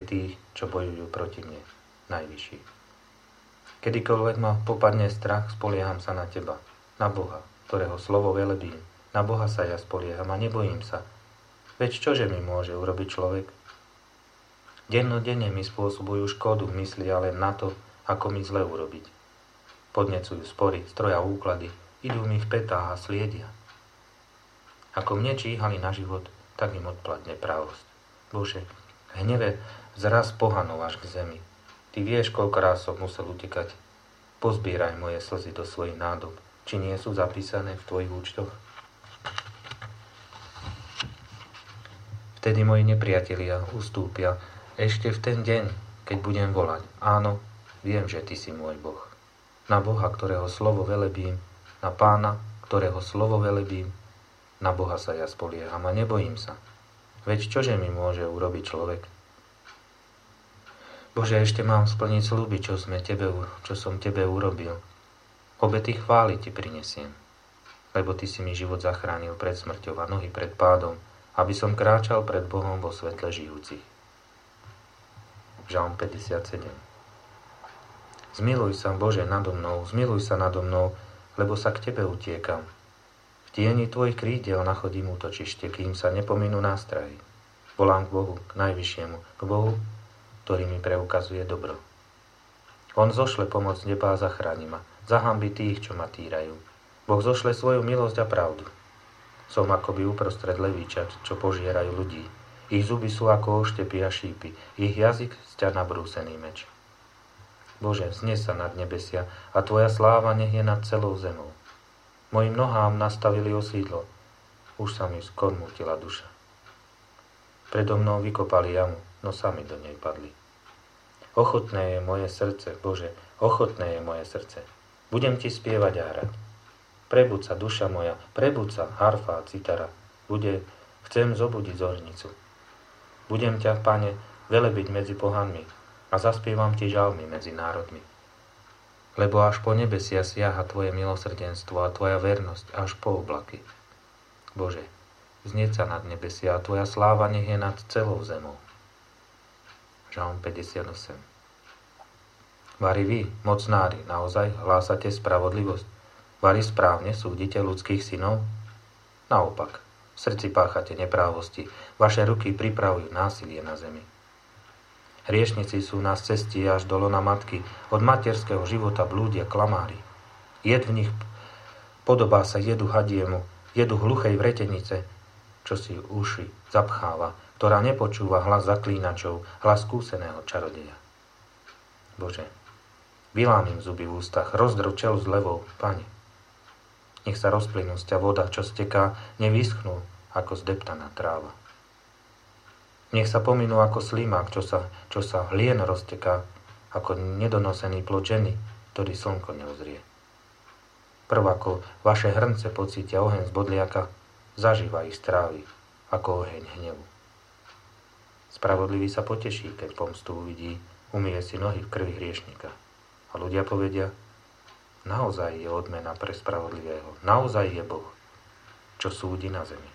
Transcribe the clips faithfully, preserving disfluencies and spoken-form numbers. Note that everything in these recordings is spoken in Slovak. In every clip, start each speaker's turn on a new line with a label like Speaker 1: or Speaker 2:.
Speaker 1: tých, čo bojujú proti mne, najvyšší. Kedykoľvek ma popadne strach, spolieham sa na teba, na Boha, ktorého slovo velebím. Na Boha sa ja spolieham a nebojím sa. Veď čože mi môže urobiť človek? Dennodenne mi spôsobujú škodu, myslia len na to, ako mi zle urobiť. Podnecujú spory, stroja úklady, idú mi v petách a sliedia. Ako mne číhali na život, tak im odplatne pravosť. Bože, hneve zraz pohanov až k zemi. Ty vieš, koľko raz som musel utekať. Pozbieraj moje slzy do svojich nádob, či nie sú zapísané v tvojich účtoch. Vtedy moji nepriatelia ustúpia ešte v ten deň, keď budem volať. Áno, viem, že ty si môj Boh. Na Boha, ktorého slovo velebím, na Pána, ktorého slovo velebím, na Boha sa ja spolieham a nebojím sa. Veď čože mi môže urobiť človek? Bože, ešte mám splniť sľuby, čo, sme tebe, čo som tebe urobil. Obety chvály ti prinesiem, lebo ty si mi život zachránil pred smrťou a nohy pred pádom, aby som kráčal pred Bohom vo svetle žijúcich. Žalm päťdesiatsedem. Zmiluj sa, Bože, nado mnou, zmiluj sa nado mnou, lebo sa k tebe utiekam. V tieni tvojich krídel nachodím útočište, kým sa nepominú nástrahy. Volám k Bohu, k najvyššiemu, k Bohu, ktorý mi preukazuje dobro. On zošle pomoc z neba a zachráni ma, zahanbi tých, čo ma týrajú. Boh zošle svoju milosť a pravdu. Som akoby uprostred levíčat, čo požierajú ľudí. Ich zuby sú ako oštepy a šípy, ich jazyk sťa nabrúsený meč. Bože, vznes sa nad nebesia a tvoja sláva nech je nad celou zemou. Mojim nohám nastavili osídlo, už sa mi skormútila duša. Predo mnou vykopali jamu, no sami do nej padli. Ochotné je moje srdce, Bože, ochotné je moje srdce. Budem ti spievať a hrať. Prebud sa, duša moja, prebud sa, harfa a citara. Bude, chcem zobudiť zornicu. Budem ťa, Pane, velebiť medzi pohanmi a zaspievam ti žalmy medzi národmi. Lebo až po nebesia siaha tvoje milosrdenstvo a tvoja vernosť až po oblaky. Bože, vznieť sa nad nebesia a tvoja sláva nech je nad celou zemou. Žalm päťdesiatosem. Vari vy, mocnári, naozaj hlásate spravodlivosť? Vari správne súdite ľudských synov? Naopak, v srdci páchate neprávosti, vaše ruky pripravujú násilie na zemi. Hriešnici sú na cesti až do lona matky, od materského života blúdia klamári. Jed v nich podobá sa jedu hadiemu, jedu hluchej vretenice, čo si uši zapcháva, ktorá nepočúva hlas zaklínačov, hlas skúseného čarodeja. Bože, vylám im zuby v ústach, rozdrv čelu s levou, Pane. Nech sa rozplynú z ťa voda, čo steká, nevyschnú ako zdeptaná tráva. Nech sa pominú ako slimák, čo sa, čo sa hlien rozteká, ako nedonosený plod ženy, ktorý slnko neozrie. Prv ako vaše hrnce pocítia oheň z bodliaka, zažíva ich strávy, ako oheň hnevu. Spravodlivý sa poteší, keď pomstu uvidí, umie si nohy v krvi hriešnika. A ľudia povedia, naozaj je odmena pre spravodlivého, naozaj je Boh, čo súdi na zemi.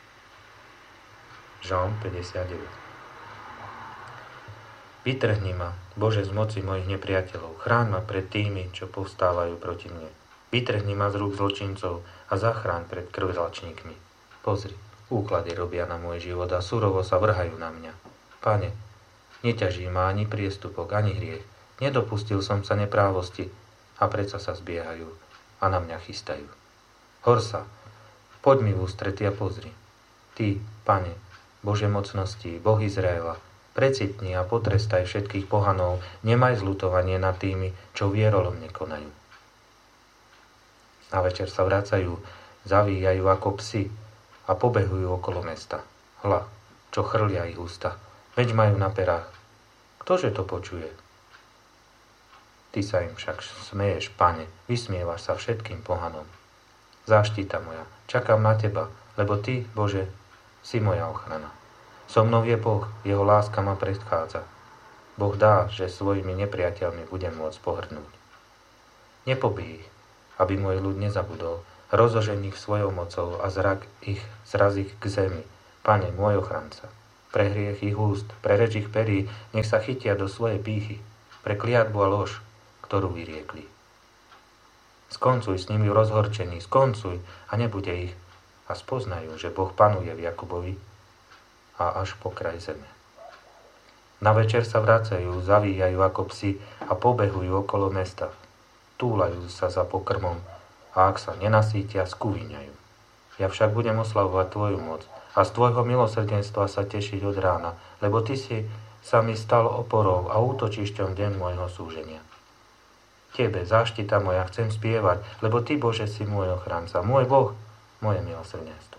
Speaker 1: Žalm päťdesiatdeväť. Vytrhni ma, Bože, z moci mojich nepriateľov, chráň ma pred tými, čo povstávajú proti mne. Vytrhni ma z rúk zločincov a zachráň pred krvzlačníkmi. Pozri, úklady robia na môj život a surovo sa vrhajú na mňa. Pane, neťaží ma ani priestupok, ani hriech. Nedopustil som sa neprávosti a predsa sa zbiehajú a na mňa chystajú. Horsa, poď mi v ústrety a pozri. Ty, Pane, Bože mocnosti, Boh Izraela, precitni a potrestaj všetkých pohanov, nemaj zľutovanie nad tými, čo vierolomne konajú. Na večer sa vracajú, zavíjajú ako psi a pobehujú okolo mesta. Hľa, čo chrlia ich ústa, veď majú na perách. Ktože to počuje? Ty sa im však smeješ, Pane, vysmievaš sa všetkým pohanom. Záštita moja, čakám na teba, lebo ty, Bože, si moja ochrana. So mnou je Boh, jeho láska ma predchádza. Boh dá, že svojimi nepriateľmi budem môcť pohrdnúť. Nepobij ich, aby môj ľud nezabudol. Rozožeň ich svojou mocou a zrak ich, zraz ich k zemi. Pane, môj ochranca. pre hriech ich úst, pre reč ich perí, nech sa chytia do svojej pýchy, pre kliatbu a lož, ktorú vyriekli. Skoncuj s nimi v rozhorčení, skoncuj a nebude ich a spoznajú, že Boh panuje v Jakubovi a až po kraj zeme. Na večer sa vracajú, zavíjajú ako psi a pobehujú okolo mesta. Túlajú sa za pokrmom a ak sa nenasítia, skúviňajú. Ja však budem oslavovať tvoju moc a z tvojho milosrdenstva sa tešiť od rána, lebo ty si sa mi stal oporou a útočišťom deň môjho súženia. Tebe, záštita moja, chcem spievať, lebo ty, Bože, si môj ochranca, môj Boh, moje milosrdenstvo.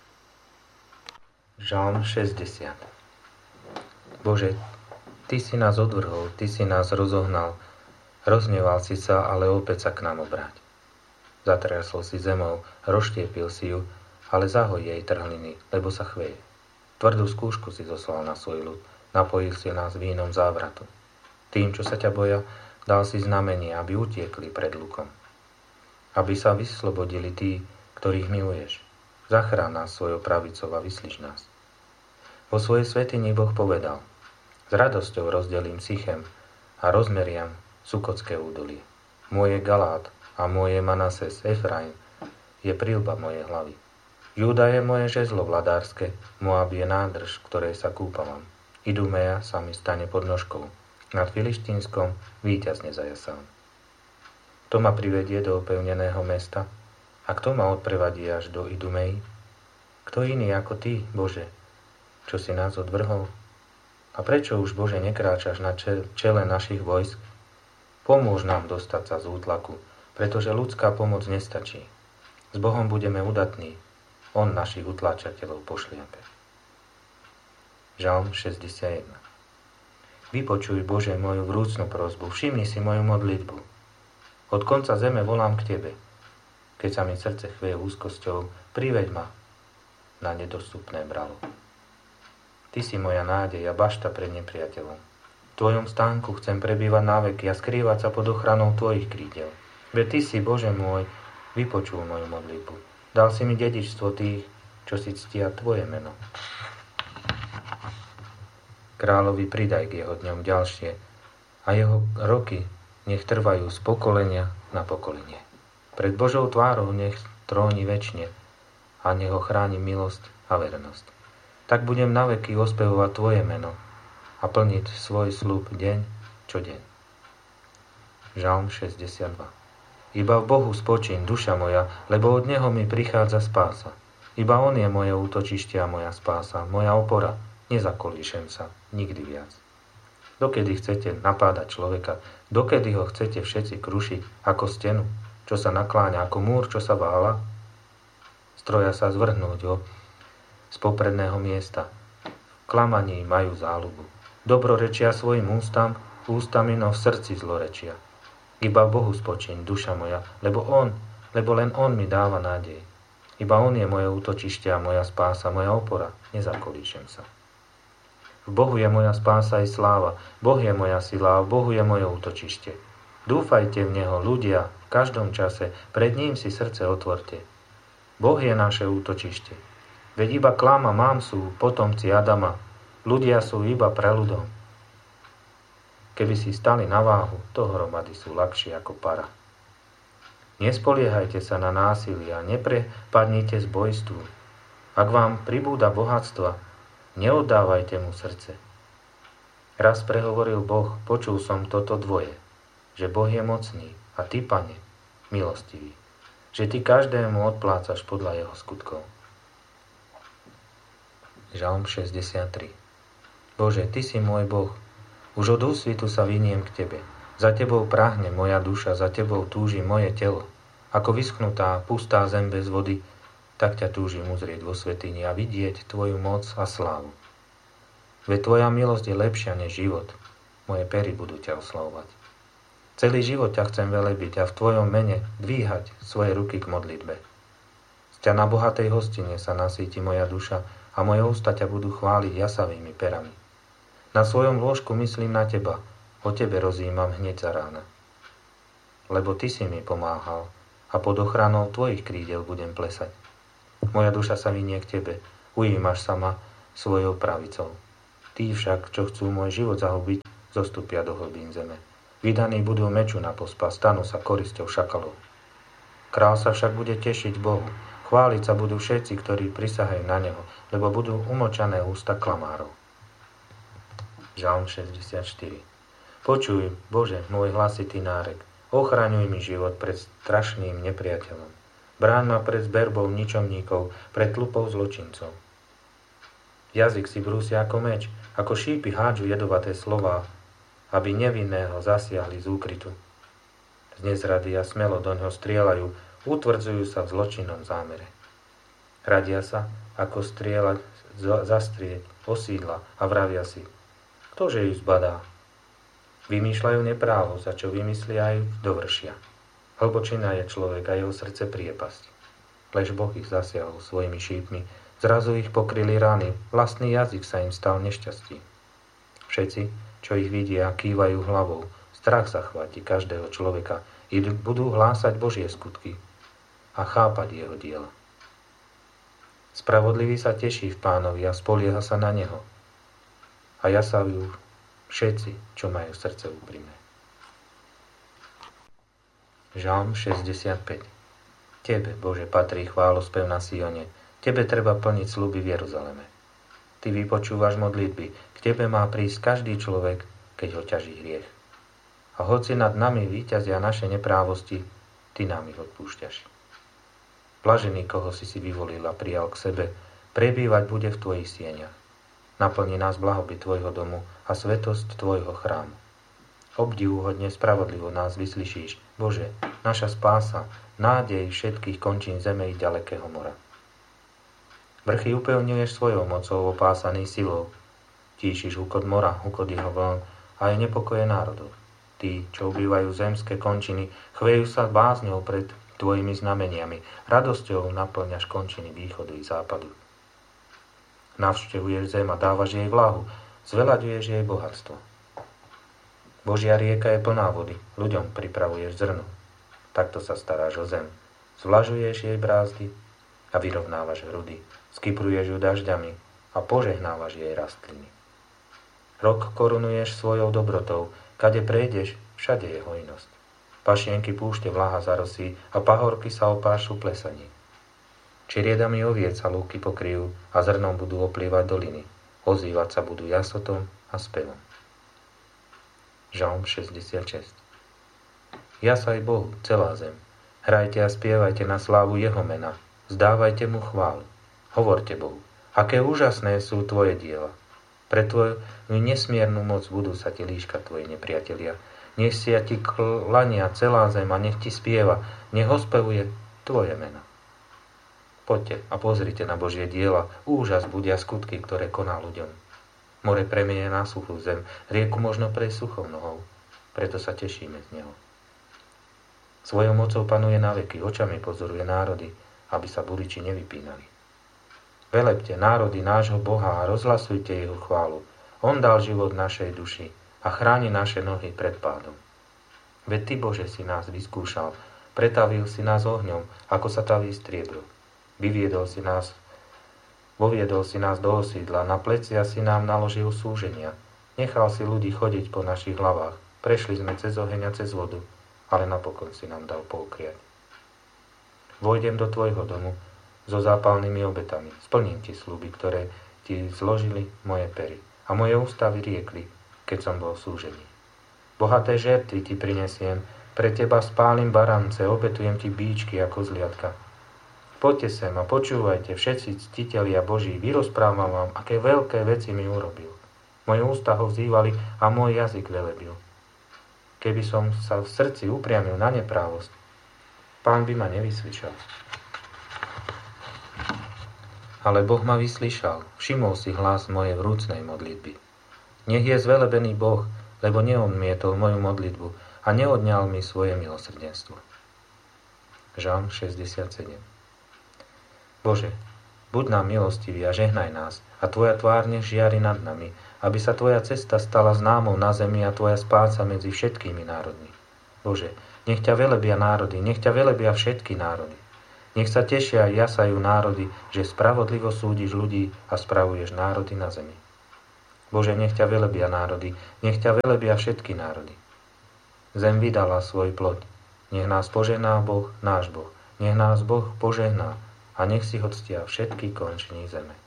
Speaker 1: Žalm šesťdesiat. Bože, ty si nás odvrhol, ty si nás rozohnal, rozneval si sa, ale opäť sa k nám obráť. Zatriasol si zemou, rozštiepil si ju, ale zahoj jej trhliny, lebo sa chveje. Tvrdú skúšku si zoslal na svoj ľud, napojil si nás vínom závratu. Tým, čo sa ťa boja, dal si znamenie, aby utiekli pred lukom. Aby sa vyslobodili tí, ktorých miluješ. Zachrán nás svojou pravicou a vyslíš nás. Vo svojej svätyni Boh povedal: s radosťou rozdelím Sichem a rozmeriam Sukotské údolie. Moje Galát a moje Manases, Efraim, je príľba mojej hlavy. Júda je moje žezlo vladárske, Moab je nádrž, v ktorej sa kúpavam. Idumeja sa mi stane podnožkou. Nad Filištínskom víťazne zajasám. Kto ma privedie do opevneného mesta? A kto ma odprevadí až do Idumeji? Kto iný ako ty, Bože, čo si nás odvrhol? A prečo už, Bože, nekráčaš na čele našich vojsk? Pomôž nám dostať sa z útlaku, pretože ľudská pomoc nestačí. S Bohom budeme udatní, on našich utláčateľov pošliape. Žalm šesťdesiatjeden. Vypočuj, Bože, moju vrúcnu prosbu, všimni si moju modlitbu. Od konca zeme volám k Tebe. Keď sa mi srdce chveje úzkosťou, priveď ma na nedostupné bralo. Ty si moja nádej a bašta pred nepriateľom. V Tvojom stánku chcem prebývať na veky a skrývať sa pod ochranou Tvojich krídel. Veď Ty si, Bože môj, vypočul moju modlitbu. Dal si mi dedičstvo tých, čo si ctia Tvoje meno. Kráľovi pridaj k jeho dňom ďalšie a jeho roky nech trvajú z pokolenia na pokolenie. Pred Božou tvárou nech tróni večne a nech ho chráni milosť a vernosť. Tak budem naveky ospevovať Tvoje meno a plniť svoj sľub deň čo deň. Žalm šesťdesiatdva. Iba v Bohu spočín, duša moja, lebo od Neho mi prichádza spása. Iba On je moje útočište a moja spása, moja opora. Nezakolíšem sa nikdy viac. Dokedy chcete napádať človeka, dokedy ho chcete všetci krušiť ako stenu, čo sa nakláňa, ako múr, čo sa vála? Stroja sa zvrhnúť ho z popredného miesta. V klamaní majú záľubu. Dobrorečia svojim ústam, ústami, no v srdci zlorečia. Iba v Bohu spočín, duša moja, lebo On, lebo len On mi dáva nádej. Iba On je moje útočište a moja spása, moja opora. Nezakolíšem sa. V Bohu je moja spása i sláva, Boh je moja sila a v Bohu je moje útočište. Dúfajte v Neho, ľudia, v každom čase, pred ním si srdce otvorte. Boh je naše útočište. Veď iba klama mám sú potomci Adama, ľudia sú iba preľudom. Keby si stali na váhu, to hromady sú ľahšie ako para. Nespoliehajte sa na násilie a neprepadnite z bojstvu. Ak vám pribúda bohatstva, neoddávajte mu srdce. Raz prehovoril Boh, počul som toto dvoje, že Boh je mocný a Ty, Pane, milostivý, že Ty každému odplácaš podľa jeho skutkov. Žalm šesťdesiattri. Bože, Ty si môj Boh, už od úsvitu sa viniem k Tebe. Za Tebou prahne moja duša, za Tebou túži moje telo. Ako vyschnutá, pustá zem bez vody, tak ťa túžim uzrieť vo svätyni a vidieť Tvoju moc a slávu. Veď Tvoja milosť je lepšia než život, moje pery budú ťa oslavovať. Celý život ťa chcem velebiť a v Tvojom mene dvíhať svoje ruky k modlitbe. Z ťa na bohatej hostine sa nasíti moja duša a moje ústa ťa budú chváliť jasavými perami. Na svojom lôžku myslím na Teba, o Tebe rozímam hneď za rána. Lebo Ty si mi pomáhal a pod ochranou Tvojich krídel budem plesať. Moja duša sa vinie k Tebe, ujímaš sa ma svojou pravicou. Tí však, čo chcú môj život zahubiť, zostúpia do hlbín zeme. Vydaní budú meču na pospas, stanú sa korisťou šakalov. Král sa však bude tešiť Bohu. Chváliť sa budú všetci, ktorí prisahajú na Neho, lebo budú umlčané ústa klamárov. Žalm šesťdesiatštyri. Počuj, Bože, môj hlasitý nárek. Ochraňuj mi život pred strašným nepriateľom. Bráň ma pred zberbou ničomníkov, pred tlupou zločincov. Jazyk si brúsia ako meč, ako šípy hádžu jedovaté slová, aby nevinného zasiahli z úkrytu. Z nezrady a smelo doňho strieľajú, utvrdzujú sa v zločinnom zámere. Radia sa, ako strieľať, zastrieť, osídla a vravia si, ktože ju zbadá? Vymýšľajú neprávo, za čo vymyslia aj dovršia. Hlbočina je človek a jeho srdce priepasť. Lež Boh ich zasiahol svojimi šípmi, zrazu ich pokryli rány, vlastný jazyk sa im stal nešťastí. Všetci, čo ich vidia, kývajú hlavou, strach zachváti každého človeka, i budú hlásať Božie skutky a chápať jeho diela. Spravodlivý sa teší v Pánovi a spolieha sa na Neho. A jasajú všetci, čo majú srdce úprimné. Žalm šesťdesiatpäť. Tebe, Bože, patrí chválospev na Sione. Tebe treba plniť sľuby v Jeruzaleme. Ty vypočúvaš modlitby. K Tebe má prísť každý človek, keď ho ťaží hriech. A hoci nad nami víťazia naše neprávosti, Ty nám ich odpúšťaš. Blažený, koho si si vyvolil a prijal k sebe, prebývať bude v Tvojich sieňach. Naplni nás blahobyt Tvojho domu a svetosť Tvojho chrámu. Obdivuhodne spravodlivo nás vyslyšíš, Bože, naša spása, nádej všetkých končín zeme i ďalekého mora. Vrchy upevňuješ svojou mocou, opásaný silou. Tíšiš hukot mora, hukot jeho vln a aj nepokoje národov. Tí, čo ubývajú zemské končiny, chvejú sa bázňou pred Tvojimi znameniami. Radosťou naplňaš končiny východu i západu. Navštevuješ zem a dávaš jej vlahu, zveľaďuješ jej bohatstvo. Božia rieka je plná vody, ľuďom pripravuješ zrno. Takto sa staráš o zem. Zvlažuješ jej brázdy a vyrovnávaš hrudy. Skypruješ ju dažďami a požehnávaš jej rastliny. Rok korunuješ svojou dobrotou, kade prejdeš, všade je hojnosť. Pašienky púšte vlaha zarosí a pahorky sa opášu plesaní. Čiriedami oviec sa lúky pokryjú a zrnom budú oplievať doliny. Ozývať sa budú jasotom a spevom. Žalm šesťdesiatšesť. Jasaj Bohu, celá zem. Hrajte a spievajte na slávu Jeho mena. Zdávajte mu chválu. Hovorte Bohu, aké úžasné sú Tvoje diela. Pre Tvoju nesmiernu moc budú sa Ti líškať Tvoji nepriatelia. Nech si ja Ti klania celá zem a nech Ti spieva, nech ospevuje Tvoje mena. Poďte a pozrite na Božie diela, úžas budia skutky, ktoré koná ľuďom. More premieje na suchú zem, rieku možno prejsť suchou nohou, preto sa tešíme z Neho. Svojou mocou panuje na veky, očami pozoruje národy, aby sa buriči nevypínali. Velebte národy nášho Boha a rozhlasujte Jeho chválu. On dal život našej duši a chráni naše nohy pred pádom. Veď Ty, Bože, si nás vyskúšal, pretavil si nás ohňom, ako sa taví striebro. Vyviedol si nás Voviedol si nás do osídla, na plecia si nám naložil súženia. Nechal si ľudí chodiť po našich hlavách. Prešli sme cez oheň a cez vodu, ale napokon si nám dal poukriať. Vojdem do Tvojho domu so zápalnými obetami. Splním Ti sľuby, ktoré Ti zložili moje pery. A moje ústa vyriekli, keď som bol v súžení. Bohaté žertvy Ti prinesiem, pre Teba spálim barance, obetujem Ti bíčky ako zliatka. Poďte sem a počúvajte, všetci ctitelia Boží, vyrozprávam vám, aké veľké veci mi urobil. Moje ústa ho vzývali a môj jazyk velebil. Keby som sa v srdci upriamil na neprávosť, Pán by ma nevyslyšal. Ale Boh ma vyslyšal, všimol si hlas mojej vrúcnej modlitby. Nech je zvelebený Boh, lebo neodmietol moju modlitbu a neodňal mi svoje milosrdenstvo. Žalm šesťdesiatsedem. Bože, buď nám milostivý a žehnaj nás, a Tvoja tvár nech žiari nad nami, aby sa Tvoja cesta stala známou na zemi a Tvoja spása medzi všetkými národmi. Bože, nech ťa velebia národy, nech ťa velebia všetky národy. Nech sa tešia a jasajú národy, že spravodlivo súdiš ľudí a spravuješ národy na zemi. Bože, nech ťa velebia národy, nech ťa velebia všetky národy. Zem vydala svoj plod. Nech nás požehná Boh, náš Boh. Nech nás Boh požehná a nech si ho ctia všetky končiny zeme.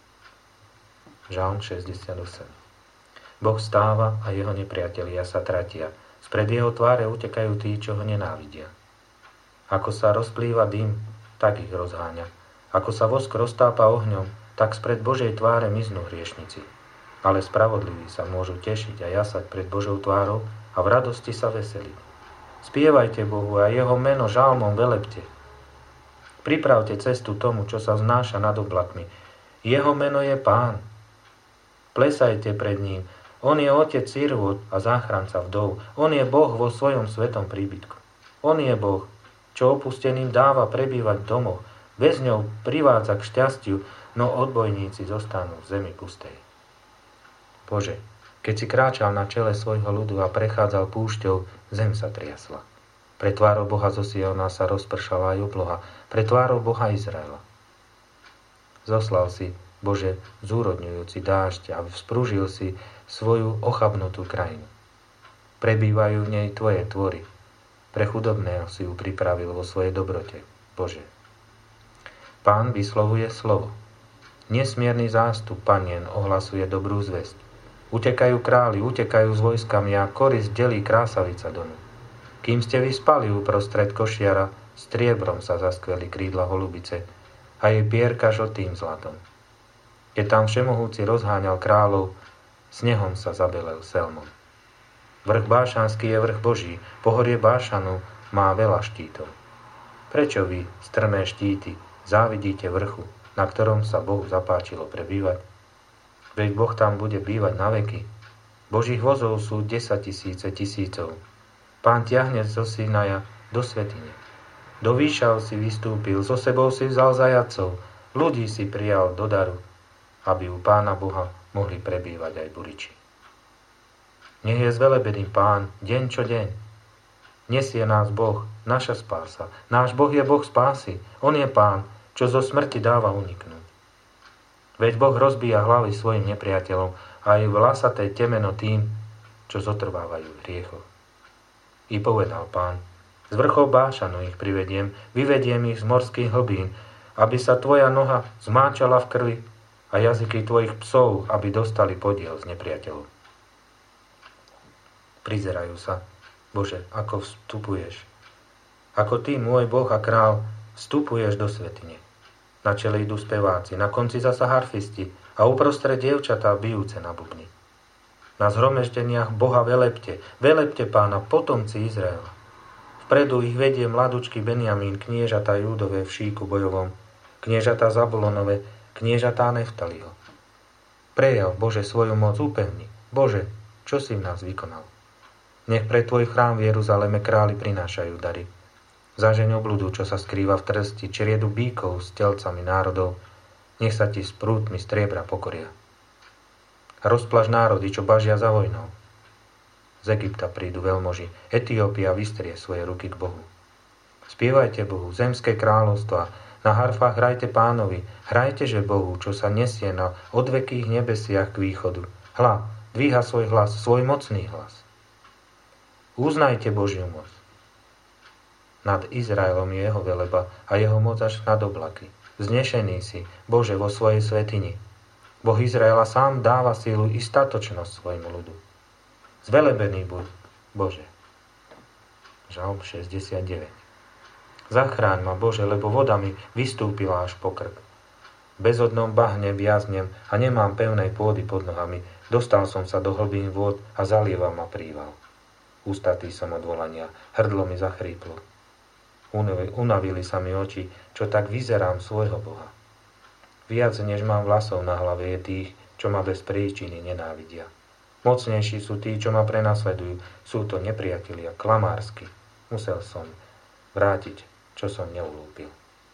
Speaker 1: Žalm šesťdesiatosem. Boh stáva a jeho nepriatelia sa tratia. Spred jeho tváre utekajú tí, čo ho nenávidia. Ako sa rozplýva dym, tak ich rozháňa. Ako sa vosk roztápa ohňom, tak spred Božej tváre miznú hriešnici. Ale spravodliví sa môžu tešiť a jasať pred Božou tvárou a v radosti sa veseliť. Spievajte Bohu a jeho meno žalmom velebte. Pripravte cestu tomu, čo sa vznáša nad oblakmi. Jeho meno je Pán. Plesajte pred ním. On je otec sirôt a záchranca vdov. On je Boh vo svojom svetom príbytku. On je Boh, čo opusteným dáva prebývať v domoch. Väzňov privádza k šťastiu, no odbojníci zostanú v zemi pustej. Bože, keď si kráčal na čele svojho ľudu a prechádzal púšťou, zem sa triasla. Pre tvárou Boha zo Siona sa rozpršala aj obloha, pre tvárou Boha Izraela. Zoslal si, Bože, zúrodňujúci dážď a vzprúžil si svoju ochabnutú krajinu. Prebývajú v nej tvoje tvory. Pre chudobného si ju pripravil vo svojej dobrote, Bože. Pán vyslovuje slovo. Nesmierny zástup panien ohlasuje dobrú zvesť. Utekajú králi, utekajú s vojskami a korisť delí krásavica domu. Kým ste vyspali uprostred košiara, striebrom sa zaskveli krídla holubice a jej pierka žltým zlatom. Keď tam všemohúci rozháňal kráľov, snehom sa zabelel Selmon. Vrch Bášanský je vrch Boží, pohorie Bášanu má veľa štítov. Prečo vy, strmé štíty, závidíte vrchu, na ktorom sa Bohu zapáčilo prebývať? Veď Boh tam bude bývať na veky. Božích vozov sú desaťtisíce tisícov. Pán ťahne zo Sinaja do svätyne. Do výšav si vystúpil, so sebou si vzal zajatcov, ľudí si prijal do daru, aby u Pána Boha mohli prebývať aj buriči. Nech je zvelebený Pán deň čo deň. Nesie nás Boh, naša spása. Náš Boh je Boh spásy. On je Pán, čo zo smrti dáva uniknúť. Veď Boh rozbíja hlavy svojim nepriateľom a aj vlasaté temeno tým, čo zotrvávajú v hriechoch. I povedal Pán, z vrchov Bášanu ich privediem, vyvediem ich z morských hlbín, aby sa tvoja noha zmáčala v krvi a jazyky tvojich psov, aby dostali podiel z nepriateľov. Prizerajú sa, Bože, ako vstupuješ. Ako ty, môj Boh a král, vstupuješ do svätyne. Na čele idú speváci, na konci zasa harfisti a uprostred dievčatá bijúce na bubny. Na zhromaždeniach Boha velepte, velepte Pána, potomci Izraela. Vpredu ich vedie mladučky Benjamín, kniežatá Júdové v šíku bojovom, kniežatá Zabulonové, kniežatá Neftaliho. Prejav, Bože, svoju moc upevni. Bože, čo si v nás vykonal? Nech pre tvoj chrám v Jeruzaleme králi prinášajú dary. Zažeň obludu, čo sa skrýva v trsti, čriedu bíkov s telcami národov. Nech sa ti s prútmi striebra pokoria. Rozplaž národy, čo bažia za vojnou. Z Egypta prídu veľmoži, Etiópia vystrie svoje ruky k Bohu. Spievajte Bohu, zemské kráľovstvá, na harfách hrajte Pánovi, hrajteže Bohu, čo sa nesie na odvekých nebesiach k východu. Hľa, dvíha svoj hlas, svoj mocný hlas. Uznajte Božiu moc. Nad Izraelom je jeho veleba a jeho moc až nad oblaky. Vznešený si, Bože, vo svojej svätyni. Boh Izraela sám dáva sílu i statočnosť svojmu ľudu. Zvelebený buď, Bože. Žalm šesťdesiatdeväť. Zachráň ma, Bože, lebo vodami vystúpila až po krk. V bezodnom bahne viaznem a nemám pevnej pôdy pod nohami. Dostal som sa do hlbín vôd a zalieva ma príval. Ustatý som od volania, hrdlo mi zachríplo. Unavili sa mi oči, čo tak vyzerám svojho Boha. Viac než mám vlasov na hlave je tých, čo ma bez príčiny nenávidia. Mocnejší sú tí, čo ma prenasledujú. Sú to nepriatelia, klamársky. Musel som vrátiť, čo som neulúpil.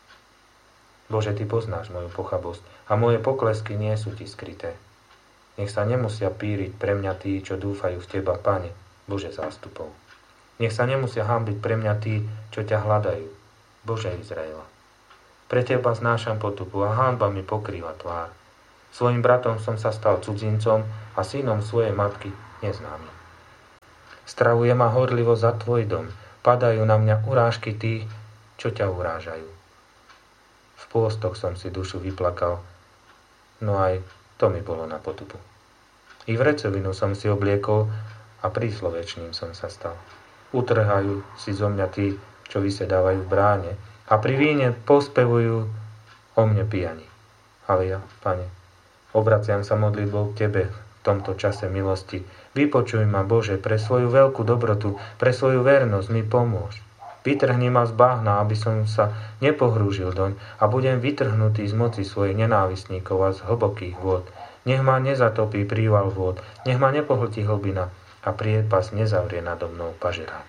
Speaker 1: Bože, ty poznáš moju pochabosť a moje poklesky nie sú ti skryté. Nech sa nemusia píriť pre mňa tí, čo dúfajú v teba, Pane, Bože zástupov. Nech sa nemusia hanbiť pre mňa tí, čo ťa hľadajú, Bože Izraela. Pre teba znášam potupu a hanba mi pokrýva tvár. Svojim bratom som sa stal cudzincom a synom svojej matky neznámy. Stravuje ma horlivo za tvoj dom, padajú na mňa urážky tých, čo ťa urážajú. V pôstoch som si dušu vyplakal, no aj to mi bolo na potupu. I vrecovinu som si obliekol a príslovečným som sa stal. Utrhajú si zo mňa tí, čo vysedávajú v bráne a pri víne pospevujú o mne pijani. Ale ja, Pane, obraciam sa modlitbou k Tebe v tomto čase milosti. Vypočuj ma, Bože, pre svoju veľkú dobrotu, pre svoju vernosť mi pomôž. Vytrhni ma z bahna, aby som sa nepohrúžil doň a budem vytrhnutý z moci svojich nenávistníkov a z hlbokých vôd. Nech ma nezatopí príval vôd, nech ma nepohltí hlbina a priepas nezavrie nado mnou pažerák.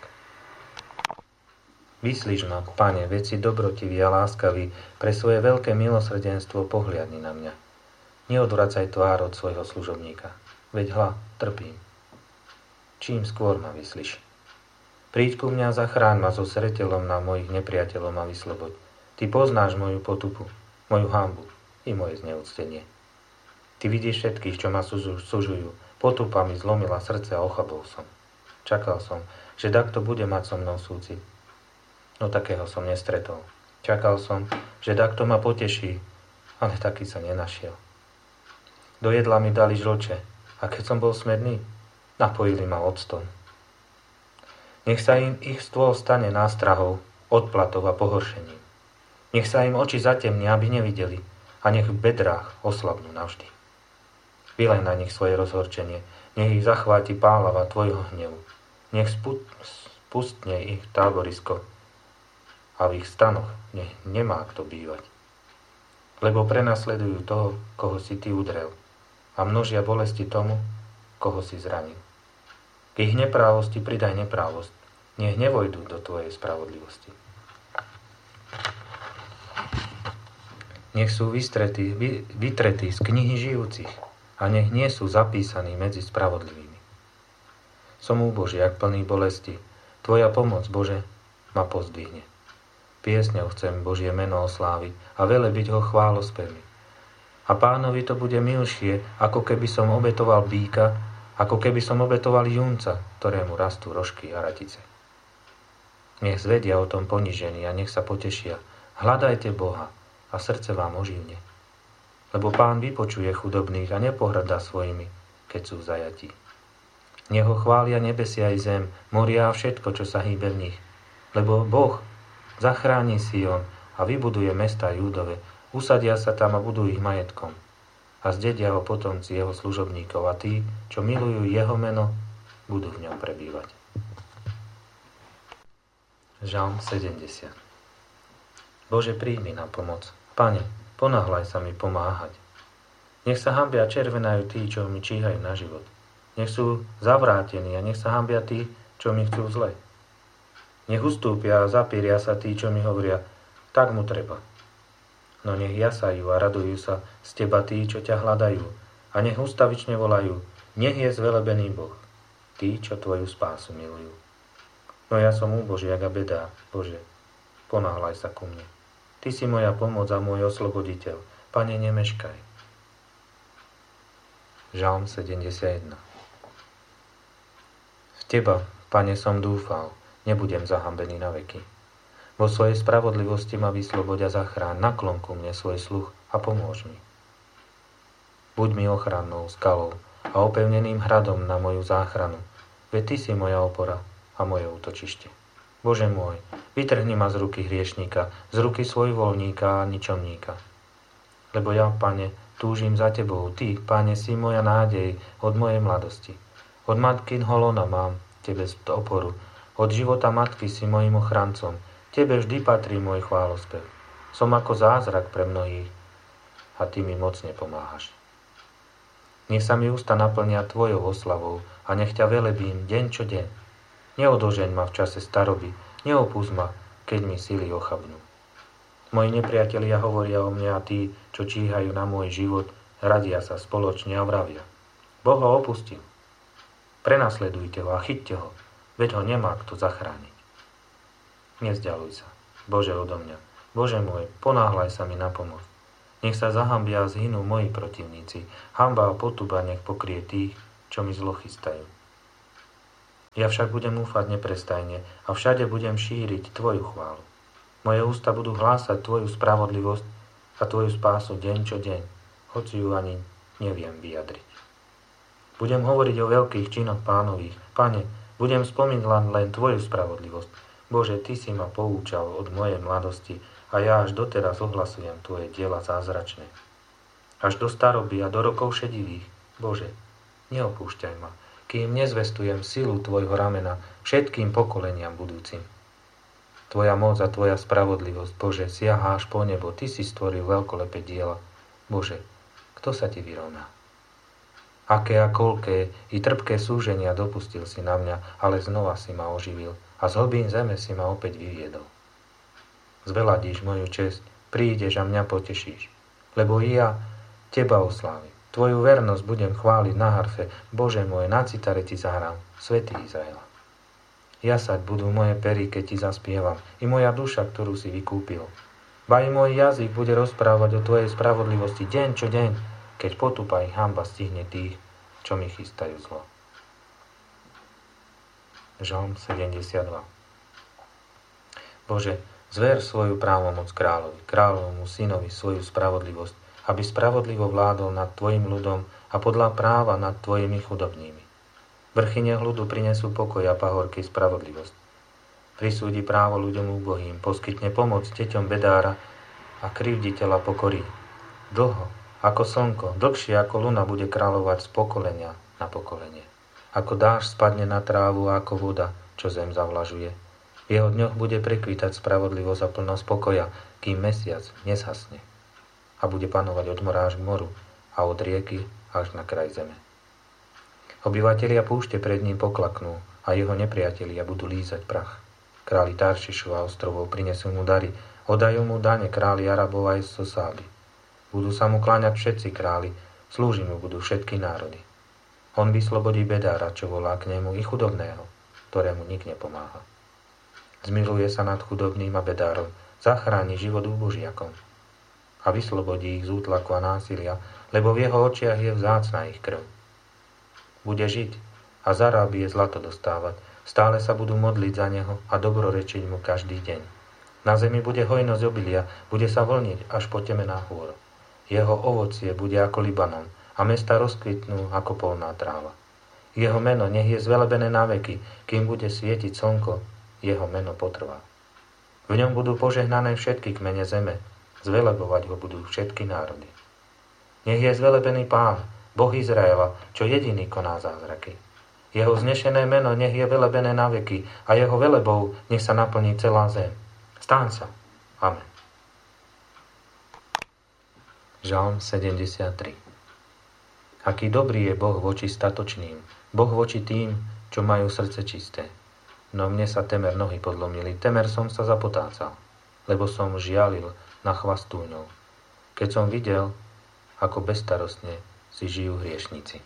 Speaker 1: Vyslíš ma, Pane, veď si dobrotivý a láskavý, pre svoje veľké milosrdenstvo pohliadni na mňa. Neodvracaj tvár od svojho služobníka, veď hľa, trpím. Čím skôr ma vyslíš. Príď ku mňa a zachráň ma so zreteľom na mojich nepriateľov a vysloboď. Ty poznáš moju potupu, moju hanbu i moje zneúctenie. Ty vidíš všetkých, čo ma sužujú. Potupa mi zlomila srdce a ochabol som. Čakal som, že takto bude mať so mnou súcit. No takého som nestretol. Čakal som, že takto ma poteší, ale taký sa nenašiel. Do jedla mi dali žlče a keď som bol smedný, napojili ma octom. Nech sa im ich stôl stane nástrahou, odplatou a pohoršením. Nech sa im oči zatemnia, aby nevideli, a nech v bedrách oslabnú navždy. Vylej na nich svoje rozhorčenie, nech ich zachváti pálava tvojho hnevu. Nech spustne ich táborisko a v ich stanoch nech nemá kto bývať. Lebo prenasledujú toho, koho si ty udrel, a množia bolesti tomu, koho si zranil. K ich neprávosti pridaj neprávosť, nech nevojdu do tvojej spravodlivosti. Nech sú vystretí, vy, vytretí z knihy žijúcich a nech nie sú zapísaní medzi spravodlivými. Som úbožiak plný bolesti, tvoja pomoc, Bože, ma pozdvihne. Piesňou chcem Božie meno osláviť a velebiť ho chválospevmi. A Pánovi to bude milšie, ako keby som obetoval býka, ako keby som obetoval junca, ktorému rastú rožky a ratice. Nech zvedia o tom ponižení a nech sa potešia. Hľadajte Boha a srdce vám oživne. Lebo Pán vypočuje chudobných a nepohŕda svojimi, keď sú v zajatí. Nech ho chvália nebesia i zem, moria a všetko, čo sa hýbe v nich. Lebo Boh zachráni Sion a vybuduje mestá Júdove, usadia sa tam a budú ich majetkom. A zdedia ho potomci jeho služobníkov a tí, čo milujú jeho meno, budú v ňom prebývať. Žalm sedemdesiat. Bože, príjmi na pomoc. Pane, ponáhľaj sa mi pomáhať. Nech sa hanbia červenajú tí, čo mi číhajú na život. Nech sú zavrátení a nech sa hanbia tí, čo mi chcú zle. Nech ustúpia a zapíria sa tí, čo mi hovoria, tak mu treba. No nech jasajú a radujú sa z teba tí, čo ťa hľadajú, a nech ustavične volajú, nech je zvelebený Boh, tí, čo tvoju spásu milujú. No ja som úbožiak a bedá, Bože, ponáhľaj sa ku mne. Ty si moja pomoc a môj osloboditeľ, Pane, nemeškaj. Žalm sedemdesiatjeden. V teba, Pane, som dúfal, nebudem zahambený na veky. Vo svojej spravodlivosti ma vysloboď a zachráň, naklon ku mne svoj sluch a pomôž mi. Buď mi ochrannou skalou a opevneným hradom na moju záchranu, veď Ty si moja opora a moje útočište. Bože môj, vytrhni ma z ruky hriešníka, z ruky svojvoľníka a ničomníka. Lebo ja, Pane, túžim za Tebou, Ty, Pane, si moja nádej od mojej mladosti. Od matky holona mám Tebe oporu, od života matky si mojím ochrancom, Tebe vždy patrí môj chválospev. Som ako zázrak pre mnohých a Ty mi mocne pomáhaš. Nech sa mi ústa naplnia Tvojou oslavou a nech ťa velebím deň čo deň. Neodlžeň ma v čase staroby, neopúsť ma, keď mi sily ochabnú. Moji nepriatelia hovoria o mne a tí, čo číhajú na môj život, radia sa spoločne a vravia. Boh ho opustil. Prenasledujte ho a chyťte ho, veď ho nemá kto zachrániť. Nezďaluj sa, Bože, odo mňa. Bože môj, ponáhľaj sa mi na pomoc. Nech sa zahambia a zhynú moji protivníci. Hanba a potuba nech pokrie tých, čo mi zlo chystajú. Ja však budem úfať neprestajne a všade budem šíriť tvoju chválu. Moje ústa budú hlásať tvoju spravodlivosť a tvoju spásu deň čo deň, hoci ju ani neviem vyjadriť. Budem hovoriť o veľkých činoch Pánových. Pane, budem spomínať len tvoju spravodlivosť. Bože, ty si ma poučal od mojej mladosti a ja až doteraz ohlasujem tvoje diela zázračné. Až do staroby a do rokov šedivých. Bože, neopúšťaj ma, kým nezvestujem silu tvojho ramena všetkým pokoleniam budúcim. Tvoja moc a tvoja spravodlivosť, Bože, siahá až po nebo. Ty si stvoril veľkolepé diela. Bože, kto sa ti vyrovná? Aké a koľké i trpké súženia dopustil si na mňa, ale znova si ma oživil a z hlbín zeme si ma opäť vyviedol. Zveladíš moju česť, prídeš a mňa potešíš, lebo i ja teba oslávim. Tvoju vernosť budem chváliť na harfe. Bože môj, na citare ti zahrám, Svätý Izraela. Jasať budú moje pery, keď ti zaspievam, i moja duša, ktorú si vykúpil. Ba i môj jazyk bude rozprávať o tvojej spravodlivosti deň čo deň, keď potupa i hanba stihne tých, čo mi chystajú zlo. Žalm sedemdesiatdva. Bože, zver svoju právomoc kráľovi, kráľovmu synovi svoju spravodlivosť, aby spravodlivo vládol nad tvojim ľudom a podľa práva nad tvojimi chudobnými. Vrchyne ľudu prinesú pokoj a pahorky spravodlivosť. Prisúdi právo ľuďom úbohým, poskytne pomoc deťom bedára a krivditeľa pokorí. Dlho, ako slnko, dlhšie ako luna bude kráľovať z pokolenia na pokolenie. Ako dážď spadne na trávu a ako voda, čo zem zavlažuje. V jeho dňoch bude prekvítať spravodlivosť a plnosť pokoja, kým mesiac nezhasne. A bude panovať od mora až k moru a od rieky až na kraj zeme. Obyvatelia púšte pred ním poklaknú a jeho nepriatelia budú lízať prach. Králi Taršišu a ostrovov prinesú mu dary, oddajú mu dane králi Arabov aj zo Sáby. Budú sa mu kláňať všetci králi, slúžiť mu budú všetky národy. On vyslobodí bedára, čo volá k nemu, i chudobného, ktorému nik nepomáha. Zmiluje sa nad chudobným a bedárom, zachráni život úbožiakom a vyslobodí ich z útlaku a násilia, lebo v jeho očiach je vzácna ich krv. Bude žiť a z Arábie zlato dostávať, stále sa budú modliť za neho a dobrorečiť mu každý deň. Na zemi bude hojnosť obilia, bude sa vlniť až po temená hôr. Jeho ovocie bude ako Libanon a mesta rozkvitnú ako polná tráva. Jeho meno nech je zvelebené na veky, kým bude svietiť slnko, jeho meno potrvá. V ňom budú požehnané všetky kmene zeme, zvelebovať ho budú všetky národy. Nech je zvelebený Pán, Boh Izraela, čo jediný koná zázraky. Jeho znešené meno nech je velebené na veky a jeho velebou nech sa naplní celá zem. Stáň sa. Amen. Žalm sedemdesiattri. Aký dobrý je Boh voči statočným, Boh voči tým, čo majú srdce čisté. No mne sa temer nohy podlomili, temer som sa zapotácal, lebo som žialil na chvastúňov. Keď som videl, ako bezstarostne si žijú hriešnici.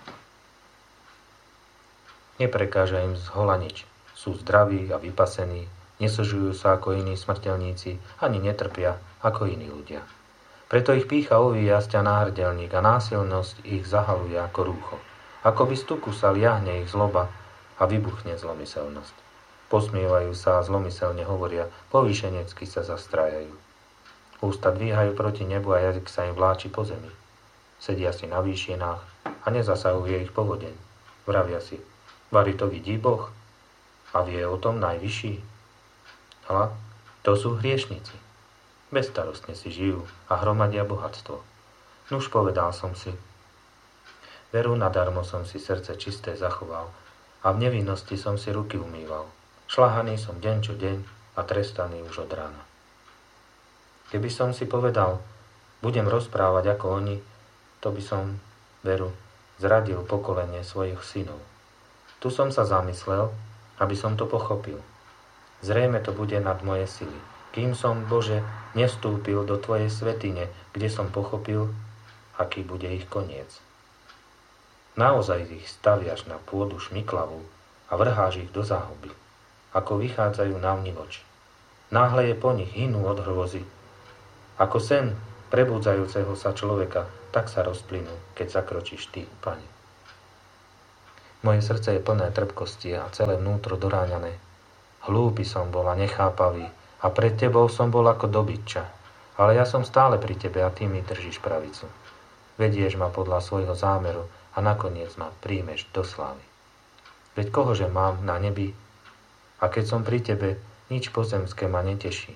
Speaker 1: Neprekáža im zhola nič. Sú zdraví a vypasení, nesožujú sa ako iní smrteľníci, ani netrpia ako iní ľudia. Preto ich pýcha ovíja sťa náhrdelník a násilnosť ich zahaluje ako rúcho. Ako by stuku sa liahne ich zloba a vybuchne zlomyselnosť. Posmievajú sa a zlomyselne hovoria, povýšenecky sa zastrájajú. Ústa dvíhajú proti nebu a jazyk sa im vláči po zemi. Sedia si na výšinách a nezasahuje ich povodeň. Vravia si, vari to vidí Boh a vie o tom najvyšší. Hľa, to sú hriešnici. Bezstarostne si žijú a hromadia bohatstvo. Nuž povedal som si, veru nadarmo som si srdce čisté zachoval a v nevinnosti som si ruky umýval. Šľahaný som deň čo deň a trestaný už od rána. Keby som si povedal, budem rozprávať ako oni, to by som, veru, zradil pokolenie svojich synov. Tu som sa zamyslel, aby som to pochopil. Zrejme to bude nad moje sily. Kým som, Bože, nevstúpil do Tvojej svätyne, kde som pochopil, aký bude ich koniec. Naozaj ich staviaš na pôdu šmiklavú a vrháš ich do záhuby, ako vychádzajú na vnivoč. Náhle je po nich hynú od hrôzy. Ako sen prebudzajúceho sa človeka, tak sa rozplynú, keď zakročíš ty, Pane. Moje srdce je plné trpkosti a celé vnútro doráňané. Hlúpy som bol a nechápavý a pred tebou som bol ako dobytča, ale ja som stále pri tebe a ty mi držíš pravicu. Vedieš ma podľa svojho zámeru a nakoniec ma príjmeš do slávy. Veď kohože mám na nebi? A keď som pri tebe, nič pozemské ma neteší.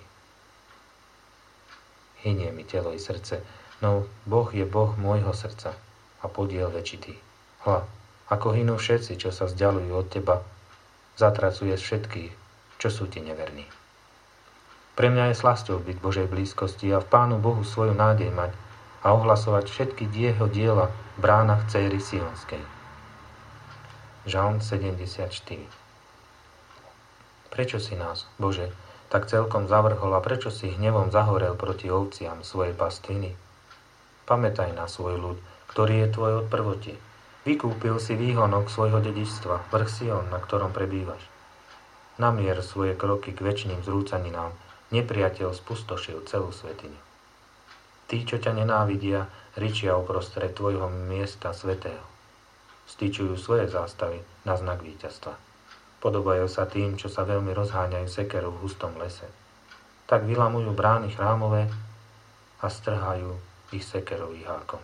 Speaker 1: Hynie mi telo i srdce, no Boh je Boh môjho srdca a podiel večitý. Hľa, ako hynú všetci, čo sa vzdialujú od teba, zatracuješ všetkých, čo sú ti neverní. Pre mňa je slasťou byť v Božej blízkosti a v Pánu Bohu svoju nádej mať a ohlasovať všetky jeho diela v bránach céry Sionskej. Žalm sedemdesiatštyri. Prečo si nás, Bože, tak celkom zavrhol a prečo si hnevom zahorel proti ovciam svojej pastviny? Pamätaj na svoj ľud, ktorý je tvoj od prvotie. Vykúpil si výhonok svojho dedičstva, vrch Sion, na ktorom prebývaš. Namier svoje kroky k večným zrúcaninám, nepriateľ spustošil celú svetiňu. Tí, čo ťa nenávidia, ričia uprostred tvojho miesta svätého. Stýčujú svoje zástavy na znak víťazstva. Podobajú sa tým, čo sa veľmi rozháňajú sekerou v hustom lese. Tak vylamujú brány chrámové a strhajú ich sekerový hákom.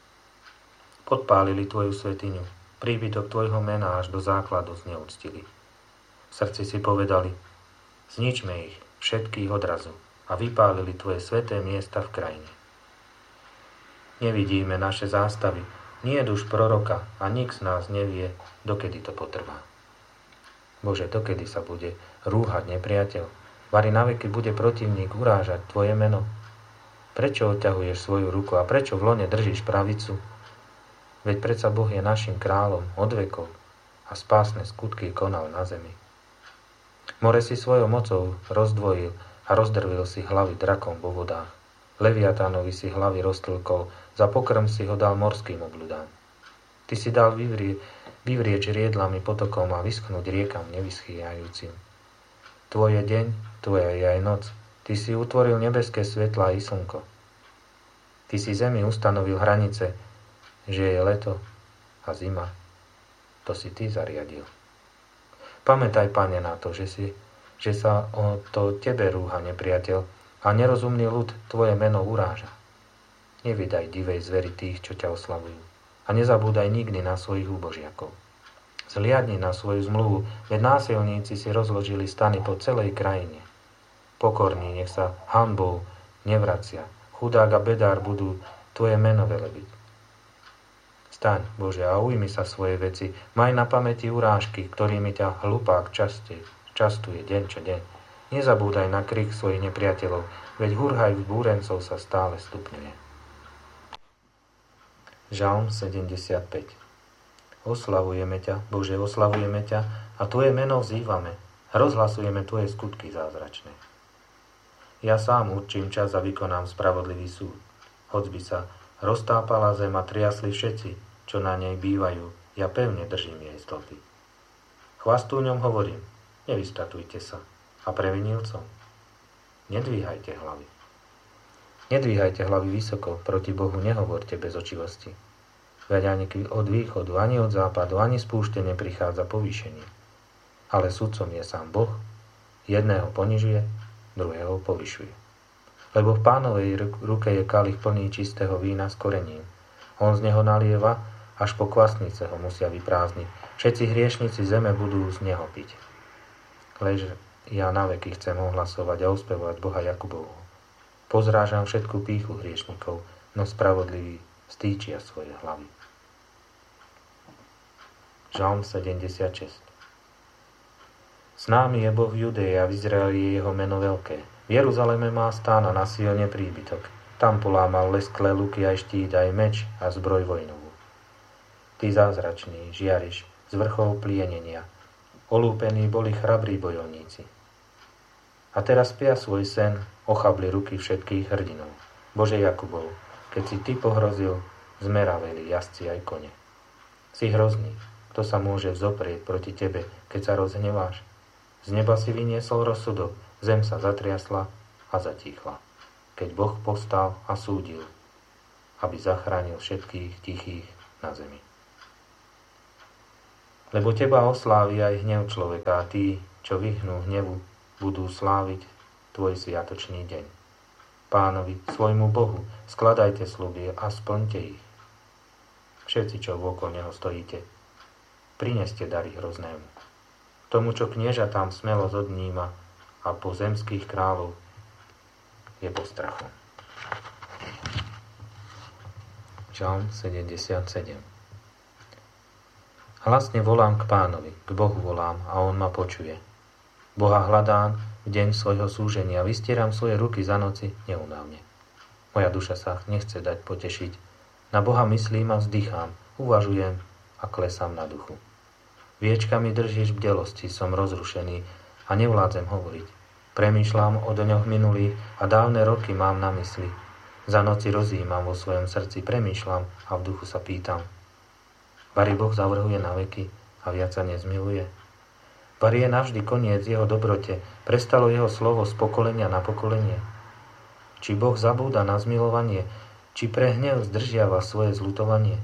Speaker 1: Podpálili tvoju svetiňu, príbytok tvojho mena až do základu zneúctili. V srdci si povedali, zničme ich, všetkých odrazu, a vypálili tvoje sväté miesta v krajine. Nevidíme naše zástavy, nie je duš proroka a nik z nás nevie, dokedy to potrvá. Bože, dokedy sa bude rúhať nepriateľ, vari naveky bude protivník urážať tvoje meno. Prečo odťahuješ svoju ruku a prečo v lone držíš pravicu? Veď predsa Boh je našim kráľom od vekov a spásne skutky konal na zemi. More si svojou mocou rozdvojil a rozdrvil si hlavy drakom vo vodách. Leviatánovi si hlavy roztlkol, za pokrm si ho dal morským obľudám. Ty si dal vyvrie, vyvrieč riedlami potokom a vyschnúť riekam nevyschýjajúcim. Tvoj je deň, tvoja je aj noc. Ty si utvoril nebeské svetlá i slnko. Ty si zemi ustanovil hranice, že je leto a zima, to si ty zariadil. Pamätaj, Pane, na to, že, si, že sa o to tebe rúha nepriateľ a nerozumný ľud tvoje meno uráža. Nevydaj divej zveri tých, čo ťa oslavujú a nezabúdaj nikdy na svojich úbožiakov. Zliadni na svoju zmluvu, veď násilníci si rozložili stany po celej krajine. Pokorní nech sa hanbou nevracia, chudák a bedár budú tvoje meno velebiť. Staň, Bože, a ujmi sa svoje veci. Maj na pamäti urážky, ktorými ťa hlupák častuje, častuje deň čo deň. Nezabúdaj na krik svojich nepriateľov, veď hurhaj v búrencov sa stále stupňuje. Žalm sedemdesiatpäť. Oslavujeme ťa, Bože, oslavujeme ťa a tvoje meno vzývame. Rozhlasujeme tvoje skutky zázračné. Ja sám určím čas a vykonám spravodlivý súd. Hoď by sa roztápala zem a triasli všetci, čo na nej bývajú, ja pevne držím jej stĺpy. Chvastúňom hovorím, nevystatujte sa, a previnilcom, nedvíhajte hlavy. Nedvíhajte hlavy vysoko, proti Bohu nehovorte bez očivosti. Veď ani od východu, ani od západu, ani z púšte neprichádza povýšenie. Ale sudcom je sám Boh, jedného ponižuje, druhého povyšuje. Lebo v Pánovej ruke je kalich plný čistého vína s korením. On z neho nalieva, až po kvasnice ho musia vyprázdniť. Všetci hriešnici zeme budú z neho piť. Lež ja naveky chcem ohlasovať a ospevovať Boha Jakubovho. Pozrážam všetku pýchu hriešnikov, no spravodliví stýčia svoje hlavy. Žalm sedemdesiatšesť. S námi je Boh v Judei a v Izraeli je jeho meno veľké. V Jeruzaleme má stán a na Sione príbytok. Tam polámal lesklé luky aj štít, aj meč a zbroj vojnovú. Ty zázračný, žiariš z vrchov plienenia. Olúpení boli chrabrí bojovníci. A teraz spia svoj sen, ochabli ruky všetkých hrdinov. Bože Jakubov, keď si ty pohrozil, zmeraveli jazdci aj kone. Si hrozný, kto sa môže vzoprieť proti tebe, keď sa rozhneváš? Z neba si vyniesol rozsudok, zem sa zatriasla a zatíchla. keď Boh povstal a súdil, aby zachránil všetkých tichých na zemi. Lebo teba oslávi aj hnev človeka a tí, čo vyhnú hnevu, budú sláviť tvoj sviatočný deň. Pánovi, svojmu Bohu, skladajte sľuby a splňte ich. Všetci, čo vôkol neho stojíte, prineste dary hroznému. Tomu, čo kniežatám smelo zodníma a po zemských kráľov je postrachu. Žalm sedemdesiatsedem. Hlasne volám k Pánovi, k Bohu volám a on ma počuje. Boha hľadám v deň svojho súženia, vystieram svoje ruky za noci neunávne. Moja duša sa nechce dať potešiť. Na Boha myslím a vzdychám, uvažujem a klesám na duchu. Viečkami držíš bdelosti, som rozrušený a nevládzem hovoriť. Premýšľam o dňoch minulých a dávne roky mám na mysli. Za noci rozjímam vo svojom srdci, premýšľam a v duchu sa pýtam. Bari Boh zavrhuje na veky a viac sa nezmiluje. Bari je navždy koniec jeho dobrote, prestalo jeho slovo z pokolenia na pokolenie. Či Boh zabúda na zmilovanie, či pre hnev zdržiava svoje zľutovanie.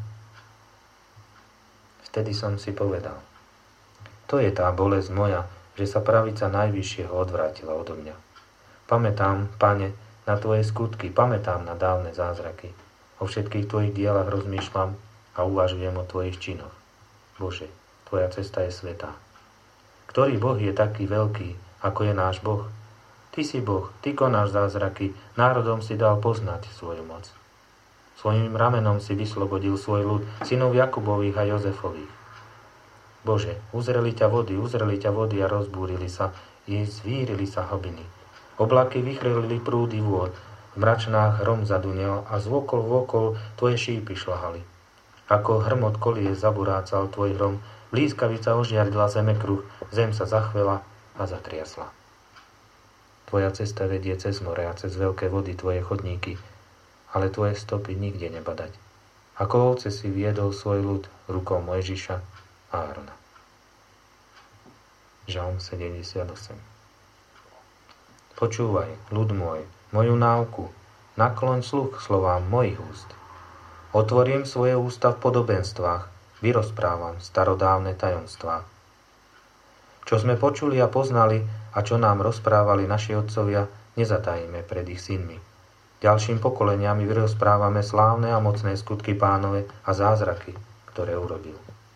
Speaker 1: Vtedy som si povedal, to je tá bolesť moja, že sa pravica najvyššieho odvrátila odo mňa. Pamätám, Pane, na tvoje skutky, pamätám na dávne zázraky. O všetkých tvojich dielach rozmýšľam a uvažujem o tvojich činoch. Bože, tvoja cesta je svätá. Ktorý Boh je taký veľký, ako je náš Boh? Ty si Boh, ty konáš zázraky, národom si dal poznať svoju moc. Svojím ramenom si vyslobodil svoj ľud, synov Jakubových a Jozefových. Bože, uzreli ťa vody, uzreli ťa vody a rozbúrili sa, i zvírili sa hlbiny. Oblaky vychrlili prúdy vôd, v mračnách hrom zadunel a zvokol vokol tvoje šípy šľahali. Ako hrmot kolie zaburácal tvoj hrom, blízkavica ožiardila zemekruh, zem sa zachvela a zatriasla. Tvoja cesta vedie cez more a cez veľké vody tvoje chodníky, ale tvoje stopy nikde nebadať. Ako ovce si viedol svoj ľud rukou Mojžiša a Árona. Žalm sedemdesiatosem. Počúvaj, ľud môj, moju náuku, nakloň sluch slovám mojich úst. Otvorím svoje ústa v podobenstvách, vyrozprávam starodávne tajomstvá. Čo sme počuli a poznali a čo nám rozprávali naši otcovia, nezatajíme pred ich synmi. Ďalším pokoleniam vyrozprávame slávne a mocné skutky Pánove a zázraky, ktoré urobil.